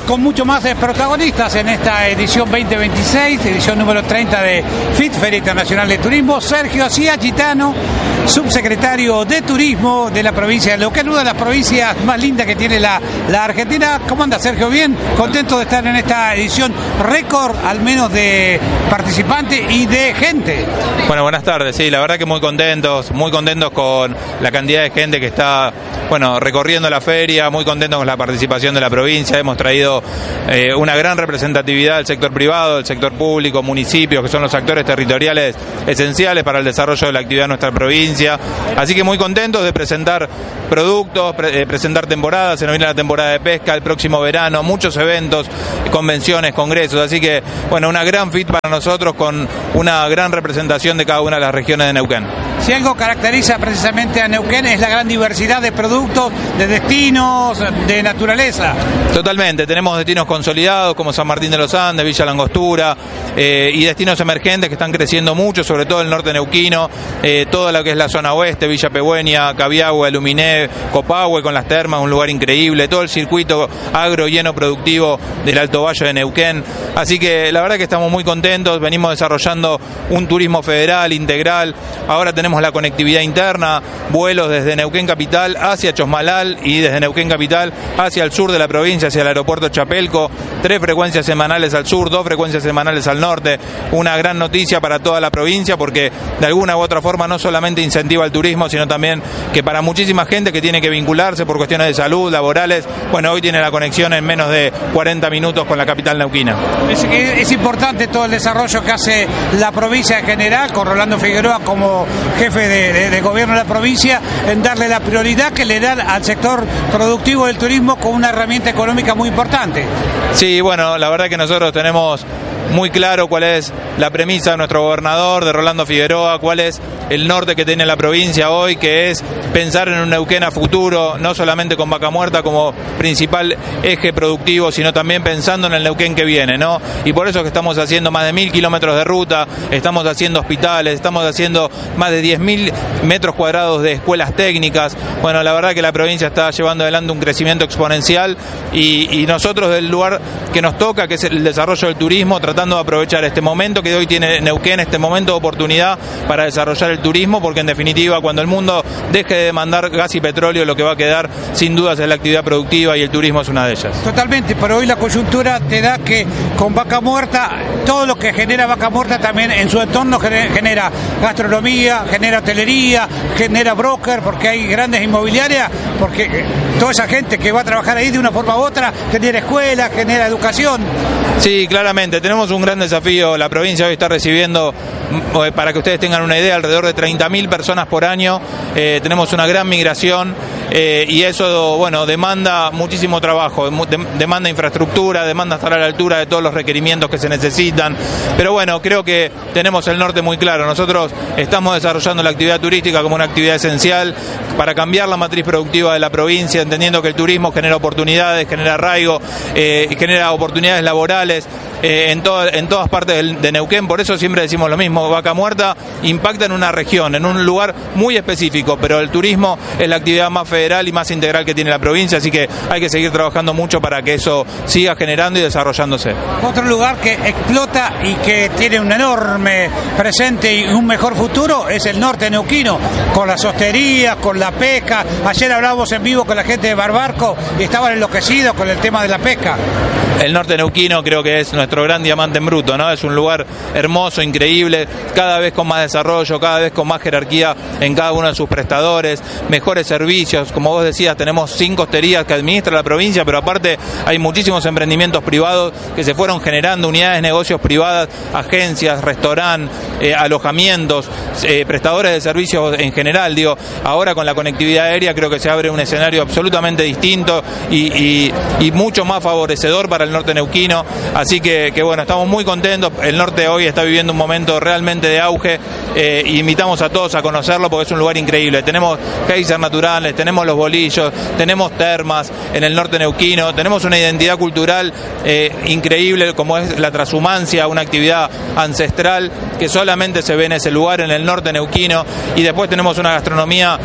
Estamos con mucho más de protagonistas en esta edición veinte veintiséis, edición número treinta de FIT, Feria Internacional de Turismo. Sergio Acía Gitano, subsecretario de Turismo de la provincia de Neuquén, una de las provincias más lindas que tiene la, la Argentina. ¿Cómo anda, Sergio? Bien, contento de estar en esta edición récord, al menos de participantes y de gente. Bueno, buenas tardes, sí, la verdad que muy contentos, muy contentos con la cantidad de gente que está, bueno, recorriendo la feria, muy contentos con la participación de la provincia. Hemos traído eh, una gran representatividad del sector privado, del sector público, municipios, que son los actores territoriales esenciales para el desarrollo de la actividad de nuestra provincia. Así que muy contentos de presentar productos, pre- eh, presentar temporadas. Se nos viene la temporada de pesca el próximo verano, muchos eventos, convenciones, congresos. Así que, bueno, una gran FIT para nosotros con una gran representación de cada una de las regiones de Neuquén. Si algo caracteriza precisamente a Neuquén es la gran diversidad de productos, de destinos, de naturaleza. Totalmente, tenemos destinos consolidados como San Martín de los Andes, Villa Langostura, eh, y destinos emergentes que están creciendo mucho, sobre todo el norte neuquino, eh, toda lo que es la zona oeste, Villa Pegüeña, Cabiagua, Luminé, Copahue con las termas, un lugar increíble, todo el circuito agro lleno productivo del Alto Valle de Neuquén. Así que la verdad que estamos muy contentos, venimos desarrollando un turismo federal, integral. Ahora tenemos la conectividad interna, vuelos desde Neuquén Capital hacia Chosmalal y desde Neuquén Capital hacia el sur de la provincia, hacia el aeropuerto Chapelco, tres frecuencias semanales al sur, dos frecuencias semanales al norte. Una gran noticia para toda la provincia porque de alguna u otra forma no solamente incentiva el turismo, sino también que para muchísima gente que tiene que vincularse por cuestiones de salud, laborales, bueno, hoy tiene la conexión en menos de cuarenta minutos con la capital neuquina. Es, es importante todo el desarrollo que hace la provincia en general, con Rolando Figueroa como jefe de, de, de gobierno de la provincia, en darle la prioridad que le dan al sector productivo del turismo como una herramienta económica muy importante. Sí, bueno, la verdad que nosotros tenemos muy claro cuál es la premisa de nuestro gobernador, de Rolando Figueroa, cuál es el norte que tiene la provincia hoy, que es pensar en un Neuquén a futuro, no solamente con Vaca Muerta como principal eje productivo, sino también pensando en el Neuquén que viene, ¿no? Y por eso que estamos haciendo más de mil kilómetros de ruta, estamos haciendo hospitales, estamos haciendo más de diez mil metros cuadrados de escuelas técnicas. Bueno, la verdad que la provincia está llevando adelante un crecimiento exponencial y, y nosotros del lugar que nos toca, que es el desarrollo del turismo, tratando de aprovechar este momento que hoy tiene Neuquén, este momento de oportunidad para desarrollar el turismo, porque en definitiva cuando el mundo deje de demandar gas y petróleo, lo que va a quedar sin dudas es la actividad productiva y el turismo es una de ellas. Totalmente, pero hoy la coyuntura te da que con Vaca Muerta, todo lo que genera Vaca Muerta también en su entorno genera gastronomía, genera hotelería, genera broker, porque hay grandes inmobiliarias, porque toda esa gente que va a trabajar ahí de una forma u otra genera escuela, genera educación. Sí, claramente, tenemos un gran desafío. La provincia hoy está recibiendo, para que ustedes tengan una idea, alrededor de treinta mil personas por año. Eh, tenemos una gran migración eh, y eso, bueno, demanda muchísimo trabajo, de, demanda infraestructura, demanda estar a la altura de todos los requerimientos que se necesitan. Pero bueno, creo que tenemos el norte muy claro. Nosotros estamos desarrollando la actividad turística como una actividad esencial para cambiar la matriz productiva de la provincia, entendiendo que el turismo genera oportunidades, genera arraigo, eh, genera oportunidades laborales. Eh, en, to en todas partes del, de Neuquén, por eso siempre decimos lo mismo, Vaca Muerta impacta en una región, en un lugar muy específico, pero el turismo es la actividad más federal y más integral que tiene la provincia, así que hay que seguir trabajando mucho para que eso siga generando y desarrollándose. Otro lugar que explota y que tiene un enorme presente y un mejor futuro es el norte neuquino, con las hosterías, con la pesca. Ayer hablábamos en vivo con la gente de Barbarco y estaban enloquecidos con el tema de la pesca. El norte neuquino creo que es nuestro gran diamante en bruto, ¿no? Es un lugar hermoso, increíble, cada vez con más desarrollo, cada vez con más jerarquía en cada uno de sus prestadores, mejores servicios. Como vos decías, tenemos cinco hosterías que administra la provincia, pero aparte hay muchísimos emprendimientos privados que se fueron generando, unidades de negocios privadas, agencias, restaurantes, eh, alojamientos, eh, prestadores de servicios en general. Digo, ahora con la conectividad aérea creo que se abre un escenario absolutamente distinto y, y, y mucho más favorecedor para el norte neuquino, así que, que bueno, estamos muy contentos. El norte hoy está viviendo un momento realmente de auge, eh, y invitamos a todos a conocerlo porque es un lugar increíble. Tenemos geysers naturales, tenemos los bolillos, tenemos termas en el norte neuquino, tenemos una identidad cultural eh, increíble como es la trashumancia, una actividad ancestral que solamente se ve en ese lugar, en el norte neuquino, y después tenemos una gastronomía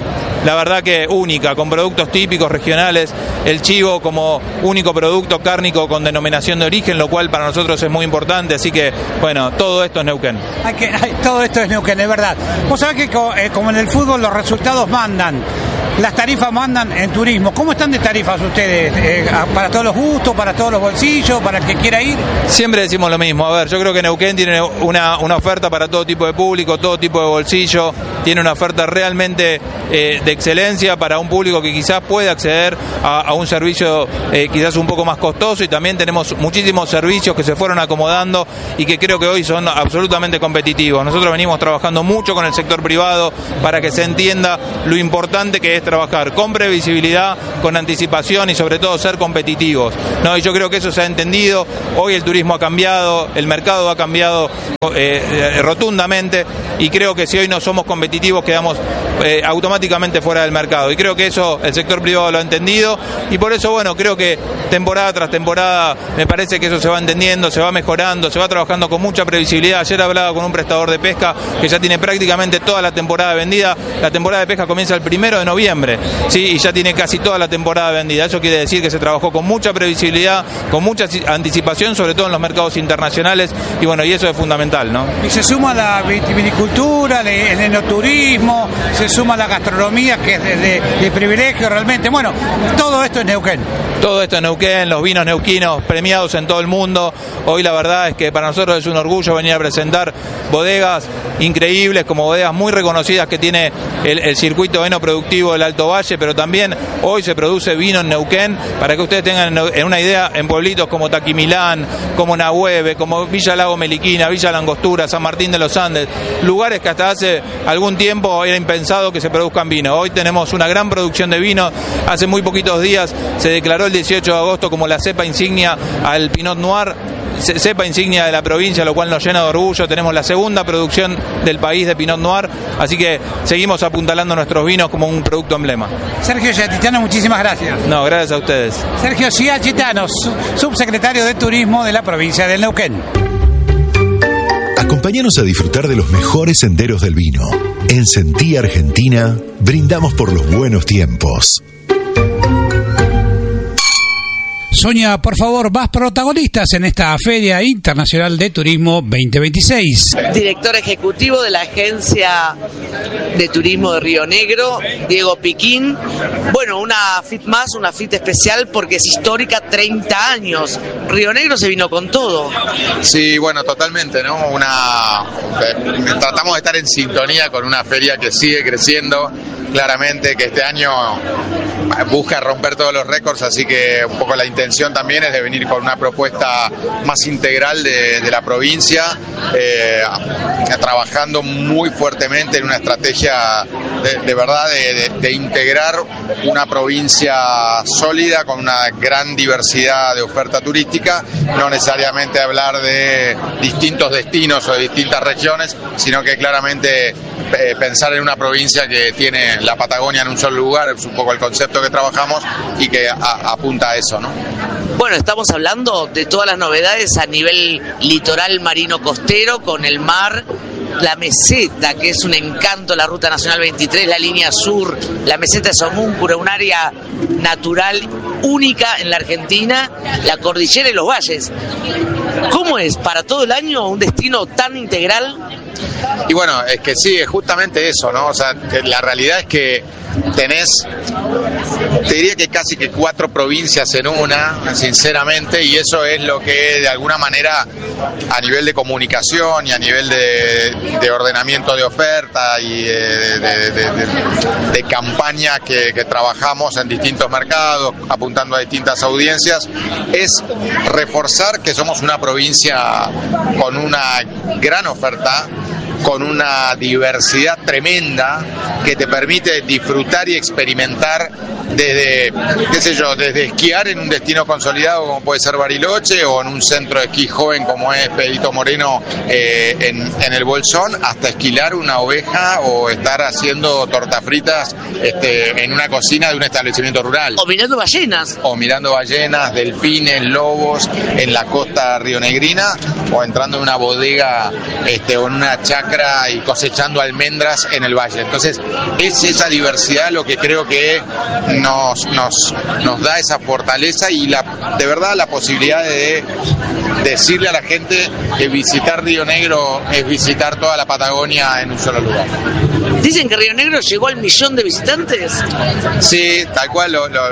la verdad que única, con productos típicos regionales, el chivo como único producto cárnico con denominación de origen, lo cual para nosotros es muy importante, así que bueno, todo esto es Neuquén. Hay que, hay, todo esto es Neuquén, es verdad. Vos sabés que co, eh, como en el fútbol los resultados mandan, las tarifas mandan en turismo. ¿Cómo están de tarifas ustedes? Eh, ¿Para todos los gustos, para todos los bolsillos, para el que quiera ir? Siempre decimos lo mismo. A ver, yo creo que Neuquén tiene una, una oferta para todo tipo de público, todo tipo de bolsillo. Tiene una oferta realmente eh, de excelencia para un público que quizás puede acceder a, a un servicio eh, quizás un poco más costoso, y también tenemos muchísimos servicios que se fueron acomodando y que creo que hoy son absolutamente competitivos. Nosotros venimos trabajando mucho con el sector privado para que se entienda lo importante que es trabajar con previsibilidad, con anticipación y sobre todo ser competitivos, ¿no? Y yo creo que eso se ha entendido. Hoy el turismo ha cambiado, el mercado ha cambiado eh, rotundamente, y creo que si hoy no somos competitivos quedamos eh, automáticamente fuera del mercado, y creo que eso el sector privado lo ha entendido, y por eso bueno, creo que temporada tras temporada me parece que eso se va entendiendo, se va mejorando, se va trabajando con mucha previsibilidad. Ayer hablaba con un prestador de pesca que ya tiene prácticamente toda la temporada vendida. La temporada de pesca comienza el primero de noviembre, sí, y ya tiene casi toda la temporada vendida. Eso quiere decir que se trabajó con mucha previsibilidad, con mucha anticipación, sobre todo en los mercados internacionales, y bueno, y eso es fundamental, ¿no? Y se suma la vitivinicultura, el enoturismo, se suma la gastronomía, que es de, de, de privilegio realmente. Bueno, todo esto es Neuquén. Todo esto es Neuquén, los vinos neuquinos premiados en todo el mundo. Hoy la verdad es que para nosotros es un orgullo venir a presentar bodegas increíbles, como bodegas muy reconocidas que tiene el, el circuito enoproductivo del Alto Valle, pero también hoy se produce vino en Neuquén, para que ustedes tengan una idea, en pueblitos como Taquimilán, como Nahueve, como Villa Lago Meliquina, Villa Langostura, San Martín de los Andes, lugares que hasta hace algún tiempo era impensado que se produzcan vino. Hoy tenemos una gran producción de vino. Hace muy poquitos días se declaró el dieciocho de agosto como la cepa insignia al Pinot Noir, cepa insignia de la provincia, lo cual nos llena de orgullo. Tenemos la segunda producción del país de Pinot Noir, así que seguimos apuntalando nuestros vinos como un producto emblema. Sergio Giachitano, muchísimas gracias. No, gracias a ustedes. Sergio Giachitano, subsecretario de Turismo de la provincia del Neuquén. Acompáñanos a disfrutar de los mejores senderos del vino. En Sentí Argentina, brindamos por los buenos tiempos. Sonia, por favor, más protagonistas en esta Feria Internacional de Turismo veinte veintiséis. Director ejecutivo de la Agencia de Turismo de Río Negro, Diego Piquín. Bueno, una F I T más, una F I T especial porque es histórica, treinta años. Río Negro se vino con todo. Sí, bueno, totalmente, ¿no? Una tratamos de estar en sintonía con una feria que sigue creciendo, claramente, que este año busca romper todos los récords, así que un poco la intención también es de venir con una propuesta más integral de, de la provincia, eh, trabajando muy fuertemente en una estrategia de, de verdad de, de, de integrar una provincia sólida con una gran diversidad de oferta turística, no necesariamente hablar de distintos destinos o de distintas regiones, sino que claramente eh, pensar en una provincia que tiene la Patagonia en un solo lugar, es un poco el concepto que trabajamos y que a, apunta a eso, ¿no? Bueno, estamos hablando de todas las novedades a nivel litoral marino costero, con el mar, la meseta, que es un encanto, la Ruta Nacional veintitrés, la línea sur, la meseta de Somúncura, un área natural única en la Argentina, la cordillera y los valles. ¿Cómo es para todo el año un destino tan integral? Y bueno, es que sí, es justamente eso, ¿no? O sea, la realidad es que tenés, te diría que casi que cuatro provincias en una, sinceramente, y eso es lo que de alguna manera a nivel de comunicación y a nivel de, de ordenamiento de oferta y de, de, de, de, de campaña que, que trabajamos en distintos mercados, apuntando a distintas audiencias, es reforzar que somos una provincia con una gran oferta, con una diversidad tremenda que te permite disfrutar y experimentar desde, qué sé yo, desde esquiar en un destino consolidado como puede ser Bariloche, o en un centro de esquí joven como es Pedrito Moreno eh, en, en el Bolsón, hasta esquilar una oveja o estar haciendo tortas fritas este, en una cocina de un establecimiento rural. O mirando ballenas. O mirando ballenas, delfines, lobos en la costa rionegrina, o entrando en una bodega este, o en una chacra chacra y cosechando almendras en el valle. Entonces es esa diversidad lo que creo que nos, nos, nos da esa fortaleza y la, de verdad la posibilidad de decirle a la gente que visitar Río Negro es visitar toda la Patagonia en un solo lugar. Dicen que Río Negro llegó al millón de visitantes. Sí, tal cual. Lo, lo,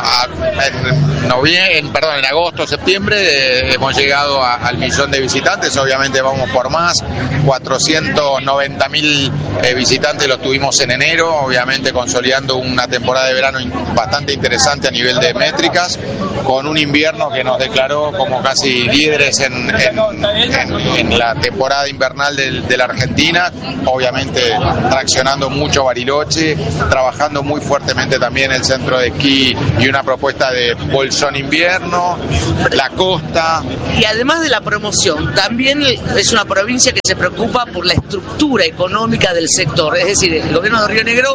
en, noviembre, en, perdón, en agosto, septiembre eh, hemos llegado a, al millón de visitantes. Obviamente vamos por más. cuatrocientos noventa mil eh, visitantes los tuvimos en enero. Obviamente consolidando una temporada de verano bastante interesante a nivel de métricas, con un invierno que nos declaró como casi líderes en, en, en, en la temporada invernal de, de la Argentina. Obviamente traccionando mucho Bariloche, trabajando muy fuertemente también el centro de esquí y una propuesta de bolsón invierno, la costa. Y además de la promoción, también es una provincia que se preocupa por la estructura económica del sector. Es decir, el gobierno de Río Negro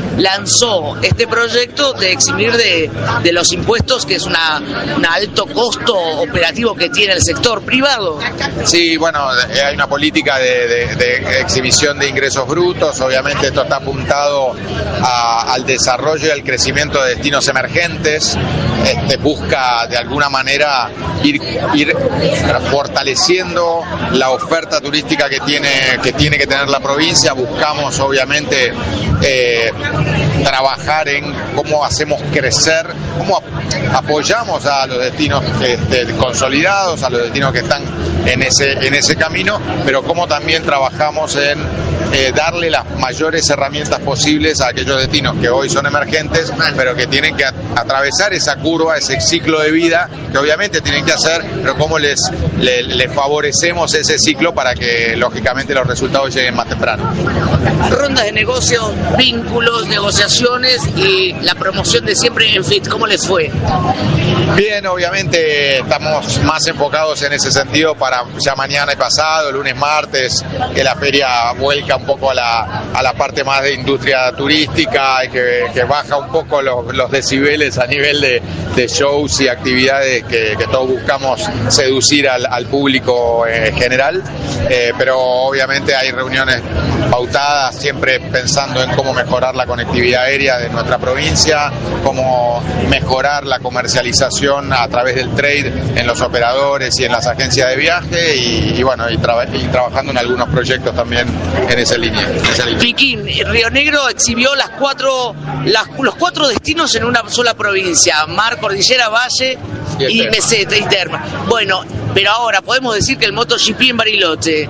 lanzó este proyecto de eximir de, de los impuestos, que es una, un alto costo operativo que tiene el sector privado. Sí, bueno, hay una política de, de, de exhibición de ingresos brutos. Obviamente esto está apuntado a, al desarrollo y al crecimiento de destinos emergentes. Este, busca de alguna manera ir, ir fortaleciendo la oferta turística que tiene, que tiene que tener la provincia. Buscamos obviamente eh, trabajar en cómo hacemos crecer, cómo apoyamos a los destinos este, consolidados, a los destinos que están en ese, en ese camino, pero cómo también trabajamos en eh, darle las mayores herramientas posibles a aquellos destinos que hoy son emergentes, pero que tienen que atravesar esa curva, ese ciclo de vida, que obviamente tienen que hacer, pero cómo les, les, les favorecemos ese ciclo para que lógicamente los resultados lleguen más temprano. Rondas de negocios, vínculos, negociaciones y la promoción de siempre en Fit, ¿cómo les fue? Bien, obviamente estamos más enfocados en ese sentido para ya mañana y pasado, lunes, martes, que la feria vuelca un poco a la, a la parte más de industria turística y que, que baja un poco los, los decibeles a nivel de, de shows y actividades que, que todos buscamos seducir al, al público en general, eh, pero obviamente hay reuniones pautadas siempre pensando en cómo mejorar la conectividad aérea de nuestra provincia, cómo mejorar la comercialización a través del trade en los operadores y en las agencias de viaje y, y bueno, y, tra y trabajando en algunos proyectos también en esa línea. En esa línea. Piquín, Río Negro exhibió las cuatro, las, los cuatro destinos en una sola provincia: mar, cordillera, valle y, y meseta y terma. Bueno, pero ahora podemos decir que el MotoGP en Bariloche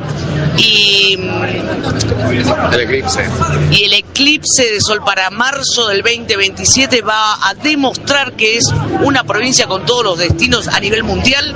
y el eclipse y el eclipse de sol para marzo del veinte veintisiete va a demostrar que es una provincia con todos los destinos a nivel mundial.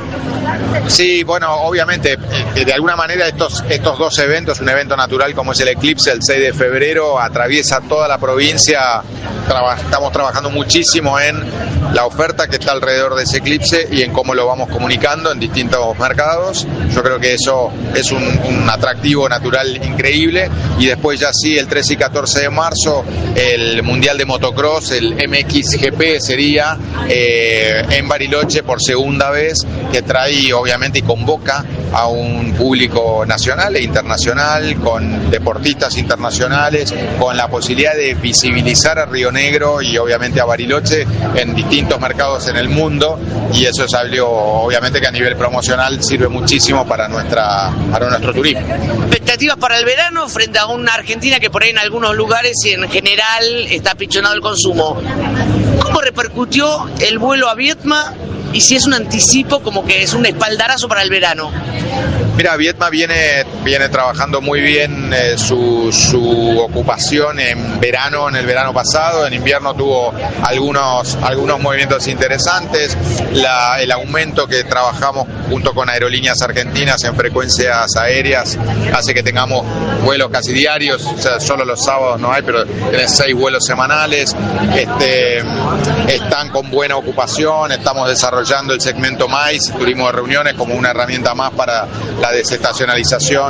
Sí, bueno, obviamente eh, de alguna manera estos, estos dos eventos, un evento natural como es el eclipse el seis de febrero, atraviesa toda la provincia. Traba, estamos trabajando muchísimo en la oferta que está alrededor de ese eclipse y en cómo lo vamos comunicando en distintos mercados. Yo creo que eso es un, un atractivo natural increíble. Y después ya sí, el trece y catorce de marzo, el Mundial de Motocross, el M X G P sería eh, en Bariloche por segunda vez, que trae obviamente y convoca a un público nacional e internacional, con deportistas internacionales, con la posibilidad de visibilizar a Río Negro y obviamente a Bariloche en distintos mercados en el mundo, y eso es algo obviamente que a nivel promocional sirve muchísimo para nuestra para nuestro turismo. Expectativas para el verano frente a una Argentina que por ahí en algunos lugares y en general está pichonado el consumo. ¿Cómo repercutió el vuelo a Vietma? Y si es un anticipo, como que es un espaldarazo para el verano. Mira, Vietma viene, viene trabajando muy bien eh, su, su ocupación en verano, en el verano pasado. En invierno tuvo algunos, algunos movimientos interesantes. La, el aumento que trabajamos junto con Aerolíneas Argentinas en frecuencias aéreas hace que tengamos vuelos casi diarios. O sea, solo los sábados no hay, pero tenés seis vuelos semanales. Este, están con buena ocupación. Estamos desarrollando el segmento MICE, turismo de reuniones, como una herramienta más para la desestacionalización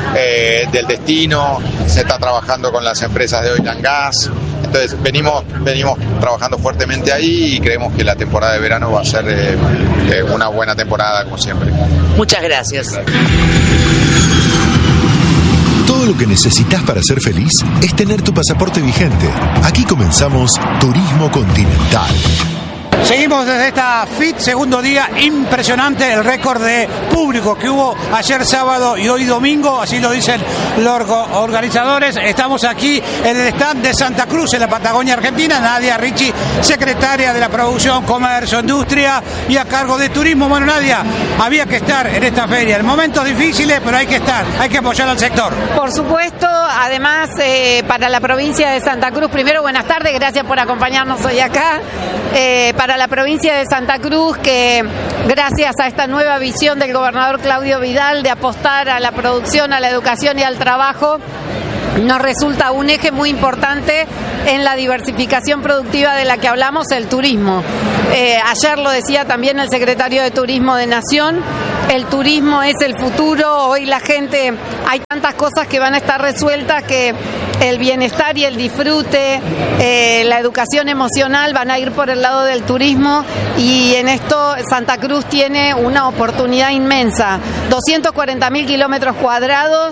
eh, del destino. Se está trabajando con las empresas de oil and gas. Entonces venimos, venimos trabajando fuertemente ahí y creemos que la temporada de verano va a ser eh, eh, una buena temporada como siempre. Muchas gracias. Todo lo único que necesitas para ser feliz es tener tu pasaporte vigente. Aquí comenzamos Turismo Continental. Seguimos desde esta F I T, segundo día, impresionante el récord de público que hubo ayer sábado y hoy domingo, así lo dicen los organizadores. Estamos aquí en el stand de Santa Cruz, en la Patagonia Argentina. Nadia Ricci, secretaria de la Producción, Comercio, Industria y a cargo de Turismo. Bueno, Nadia, había que estar en esta feria, en momentos difíciles, pero hay que estar, hay que apoyar al sector. Por supuesto, además eh, para la provincia de Santa Cruz, primero buenas tardes, gracias por acompañarnos hoy acá. Eh, para la provincia de Santa Cruz, que gracias a esta nueva visión del gobernador Claudio Vidal de apostar a la producción, a la educación y al trabajo, nos resulta un eje muy importante en la diversificación productiva de la que hablamos, el turismo. Eh, ayer lo decía también el secretario de Turismo de Nación, el turismo es el futuro. Hoy la gente, hay tantas cosas que van a estar resueltas que el bienestar y el disfrute, eh, la educación emocional van a ir por el lado del turismo, y en esto Santa Cruz tiene una oportunidad inmensa. doscientos cuarenta mil kilómetros cuadrados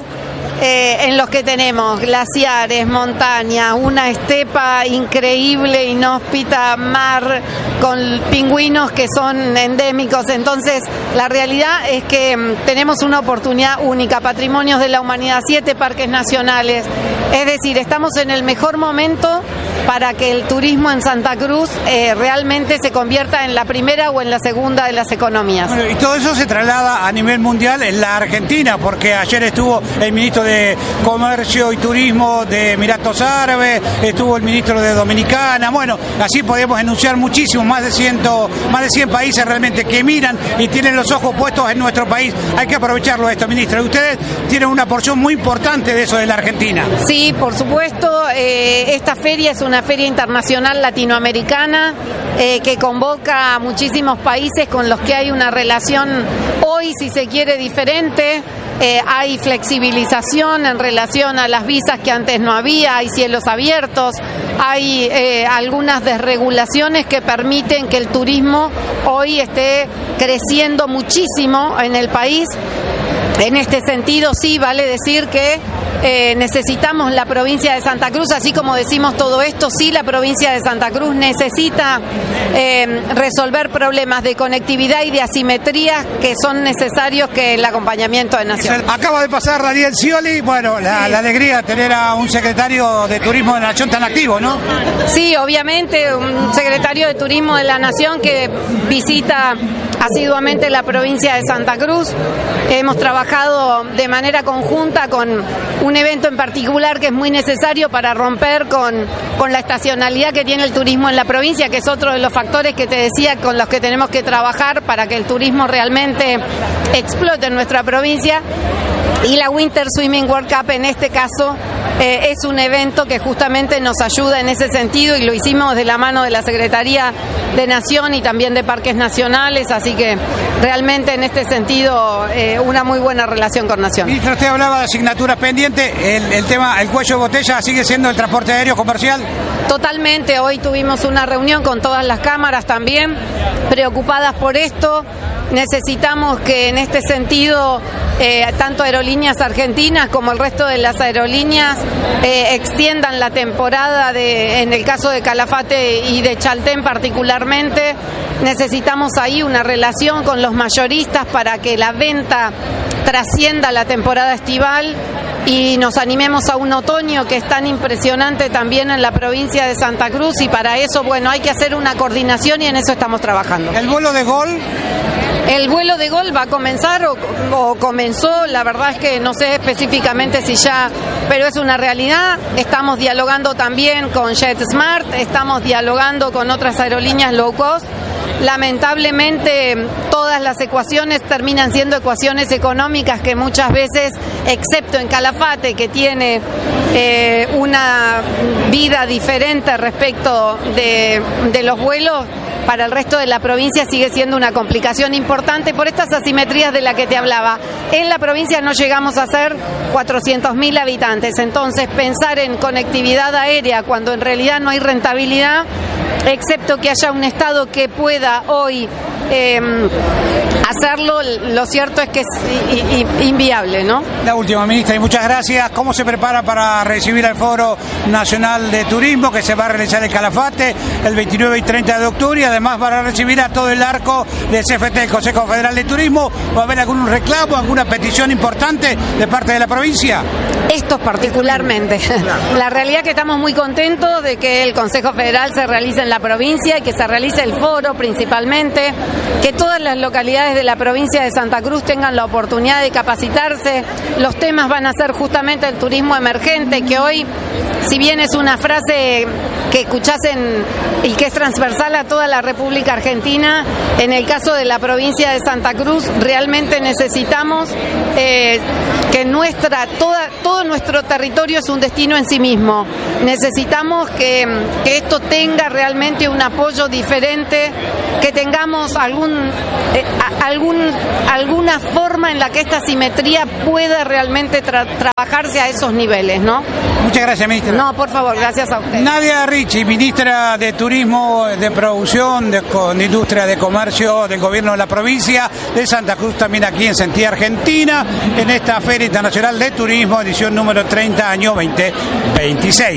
Eh, en los que tenemos glaciares, montañas, una estepa increíble, inhóspita, mar, con pingüinos que son endémicos. Entonces, la realidad es que mm, tenemos una oportunidad única, patrimonios de la humanidad, siete parques nacionales. Es decir, estamos en el mejor momento para que el turismo en Santa Cruz eh, realmente se convierta en la primera o en la segunda de las economías. Bueno, y todo eso se traslada a nivel mundial en la Argentina, porque ayer estuvo el ministro de Comercio y Turismo de Emiratos Árabes, estuvo el ministro de Dominicana. Bueno, así podemos enunciar muchísimo, más de cien, más de cien países realmente que miran y tienen los ojos puestos en nuestro país. Hay que aprovecharlo esto, ministro. Y ustedes tienen una porción muy importante de eso de la Argentina. Sí, por supuesto. Eh, esta feria es una feria internacional latinoamericana eh, que convoca a muchísimos países con los que hay una relación hoy, si se quiere, diferente. Eh, hay flexibilización en relación a las visas que antes no había, hay cielos abiertos, hay eh, algunas desregulaciones que permiten que el turismo hoy esté creciendo muchísimo en el país. En este sentido, sí, vale decir que eh, necesitamos la provincia de Santa Cruz, así como decimos todo esto, sí, la provincia de Santa Cruz necesita eh, resolver problemas de conectividad y de asimetría que son necesarios que el acompañamiento de Nación. Acaba de pasar Daniel Scioli, bueno, la, sí. la alegría de tener a un secretario de Turismo de la Nación tan activo, ¿no? Sí, obviamente, un secretario de Turismo de la Nación que visita asiduamente la provincia de Santa Cruz. Hemos trabajado de manera conjunta con un evento en particular que es muy necesario para romper con, con la estacionalidad que tiene el turismo en la provincia, que es otro de los factores que te decía con los que tenemos que trabajar para que el turismo realmente explote en nuestra provincia. Y la Winter Swimming World Cup en este caso eh, es un evento que justamente nos ayuda en ese sentido, y lo hicimos de la mano de la Secretaría de Nación y también de Parques Nacionales, así que realmente en este sentido eh, una muy buena relación con Nación. Ministro, usted hablaba de asignaturas pendientes, el, el tema, el cuello de botella sigue siendo el transporte aéreo comercial. Totalmente, hoy tuvimos una reunión con todas las cámaras también, preocupadas por esto. Necesitamos que en este sentido eh, tanto Aerolíneas Argentinas como el resto de las aerolíneas eh, extiendan la temporada de, en el caso de Calafate y de Chaltén particularmente. Necesitamos ahí una relación con los mayoristas para que la venta trascienda la temporada estival y nos animemos a un otoño que es tan impresionante también en la provincia de Santa Cruz, y para eso, bueno, hay que hacer una coordinación y en eso estamos trabajando. ¿El vuelo de Gol? El vuelo de Gol va a comenzar o, o comenzó, la verdad es que no sé específicamente si ya, pero es una realidad. Estamos dialogando también con JetSmart, estamos dialogando con otras aerolíneas low cost. Lamentablemente todas las ecuaciones terminan siendo ecuaciones económicas que muchas veces, excepto en Calafate, que tiene eh, una vida diferente respecto de, de los vuelos, para el resto de la provincia sigue siendo una complicación importante por estas asimetrías de las que te hablaba. En la provincia no llegamos a ser cuatrocientos mil habitantes, entonces pensar en conectividad aérea cuando en realidad no hay rentabilidad, excepto que haya un Estado que pueda hoy eh, hacerlo, lo cierto es que es i- i- inviable, ¿no? La última, ministra, y muchas gracias. ¿Cómo se prepara para recibir al Foro Nacional de Turismo que se va a realizar en Calafate el veintinueve y treinta de octubre? Y además van a recibir a todo el arco del C F T, el Consejo Federal de Turismo. ¿Va a haber algún reclamo, alguna petición importante de parte de la provincia? Estos particularmente. La realidad es que estamos muy contentos de que el Consejo Federal se realice en la provincia y que se realice el foro principalmente, que todas las localidades de la provincia de Santa Cruz tengan la oportunidad de capacitarse. Los temas van a ser justamente el turismo emergente, que hoy, si bien es una frase que escuchasen y que es transversal a toda la República Argentina, en el caso de la provincia de Santa Cruz realmente necesitamos eh, que nuestra toda, todo nuestro territorio es un destino en sí mismo. Necesitamos que, que esto tenga realmente un apoyo diferente, que tengamos algún, eh, a, algún alguna forma en la que esta simetría pueda realmente tra- trabajarse a esos niveles, ¿no? Muchas gracias, ministra. No, por favor, gracias a usted. Nadia Ricci, ministra de Turismo, de Producción, de, de Industria, de Comercio del Gobierno de la provincia de Santa Cruz, también aquí en Sentía, Argentina, en esta Feria Internacional de Turismo, edición número treinta, año veinte veintiséis.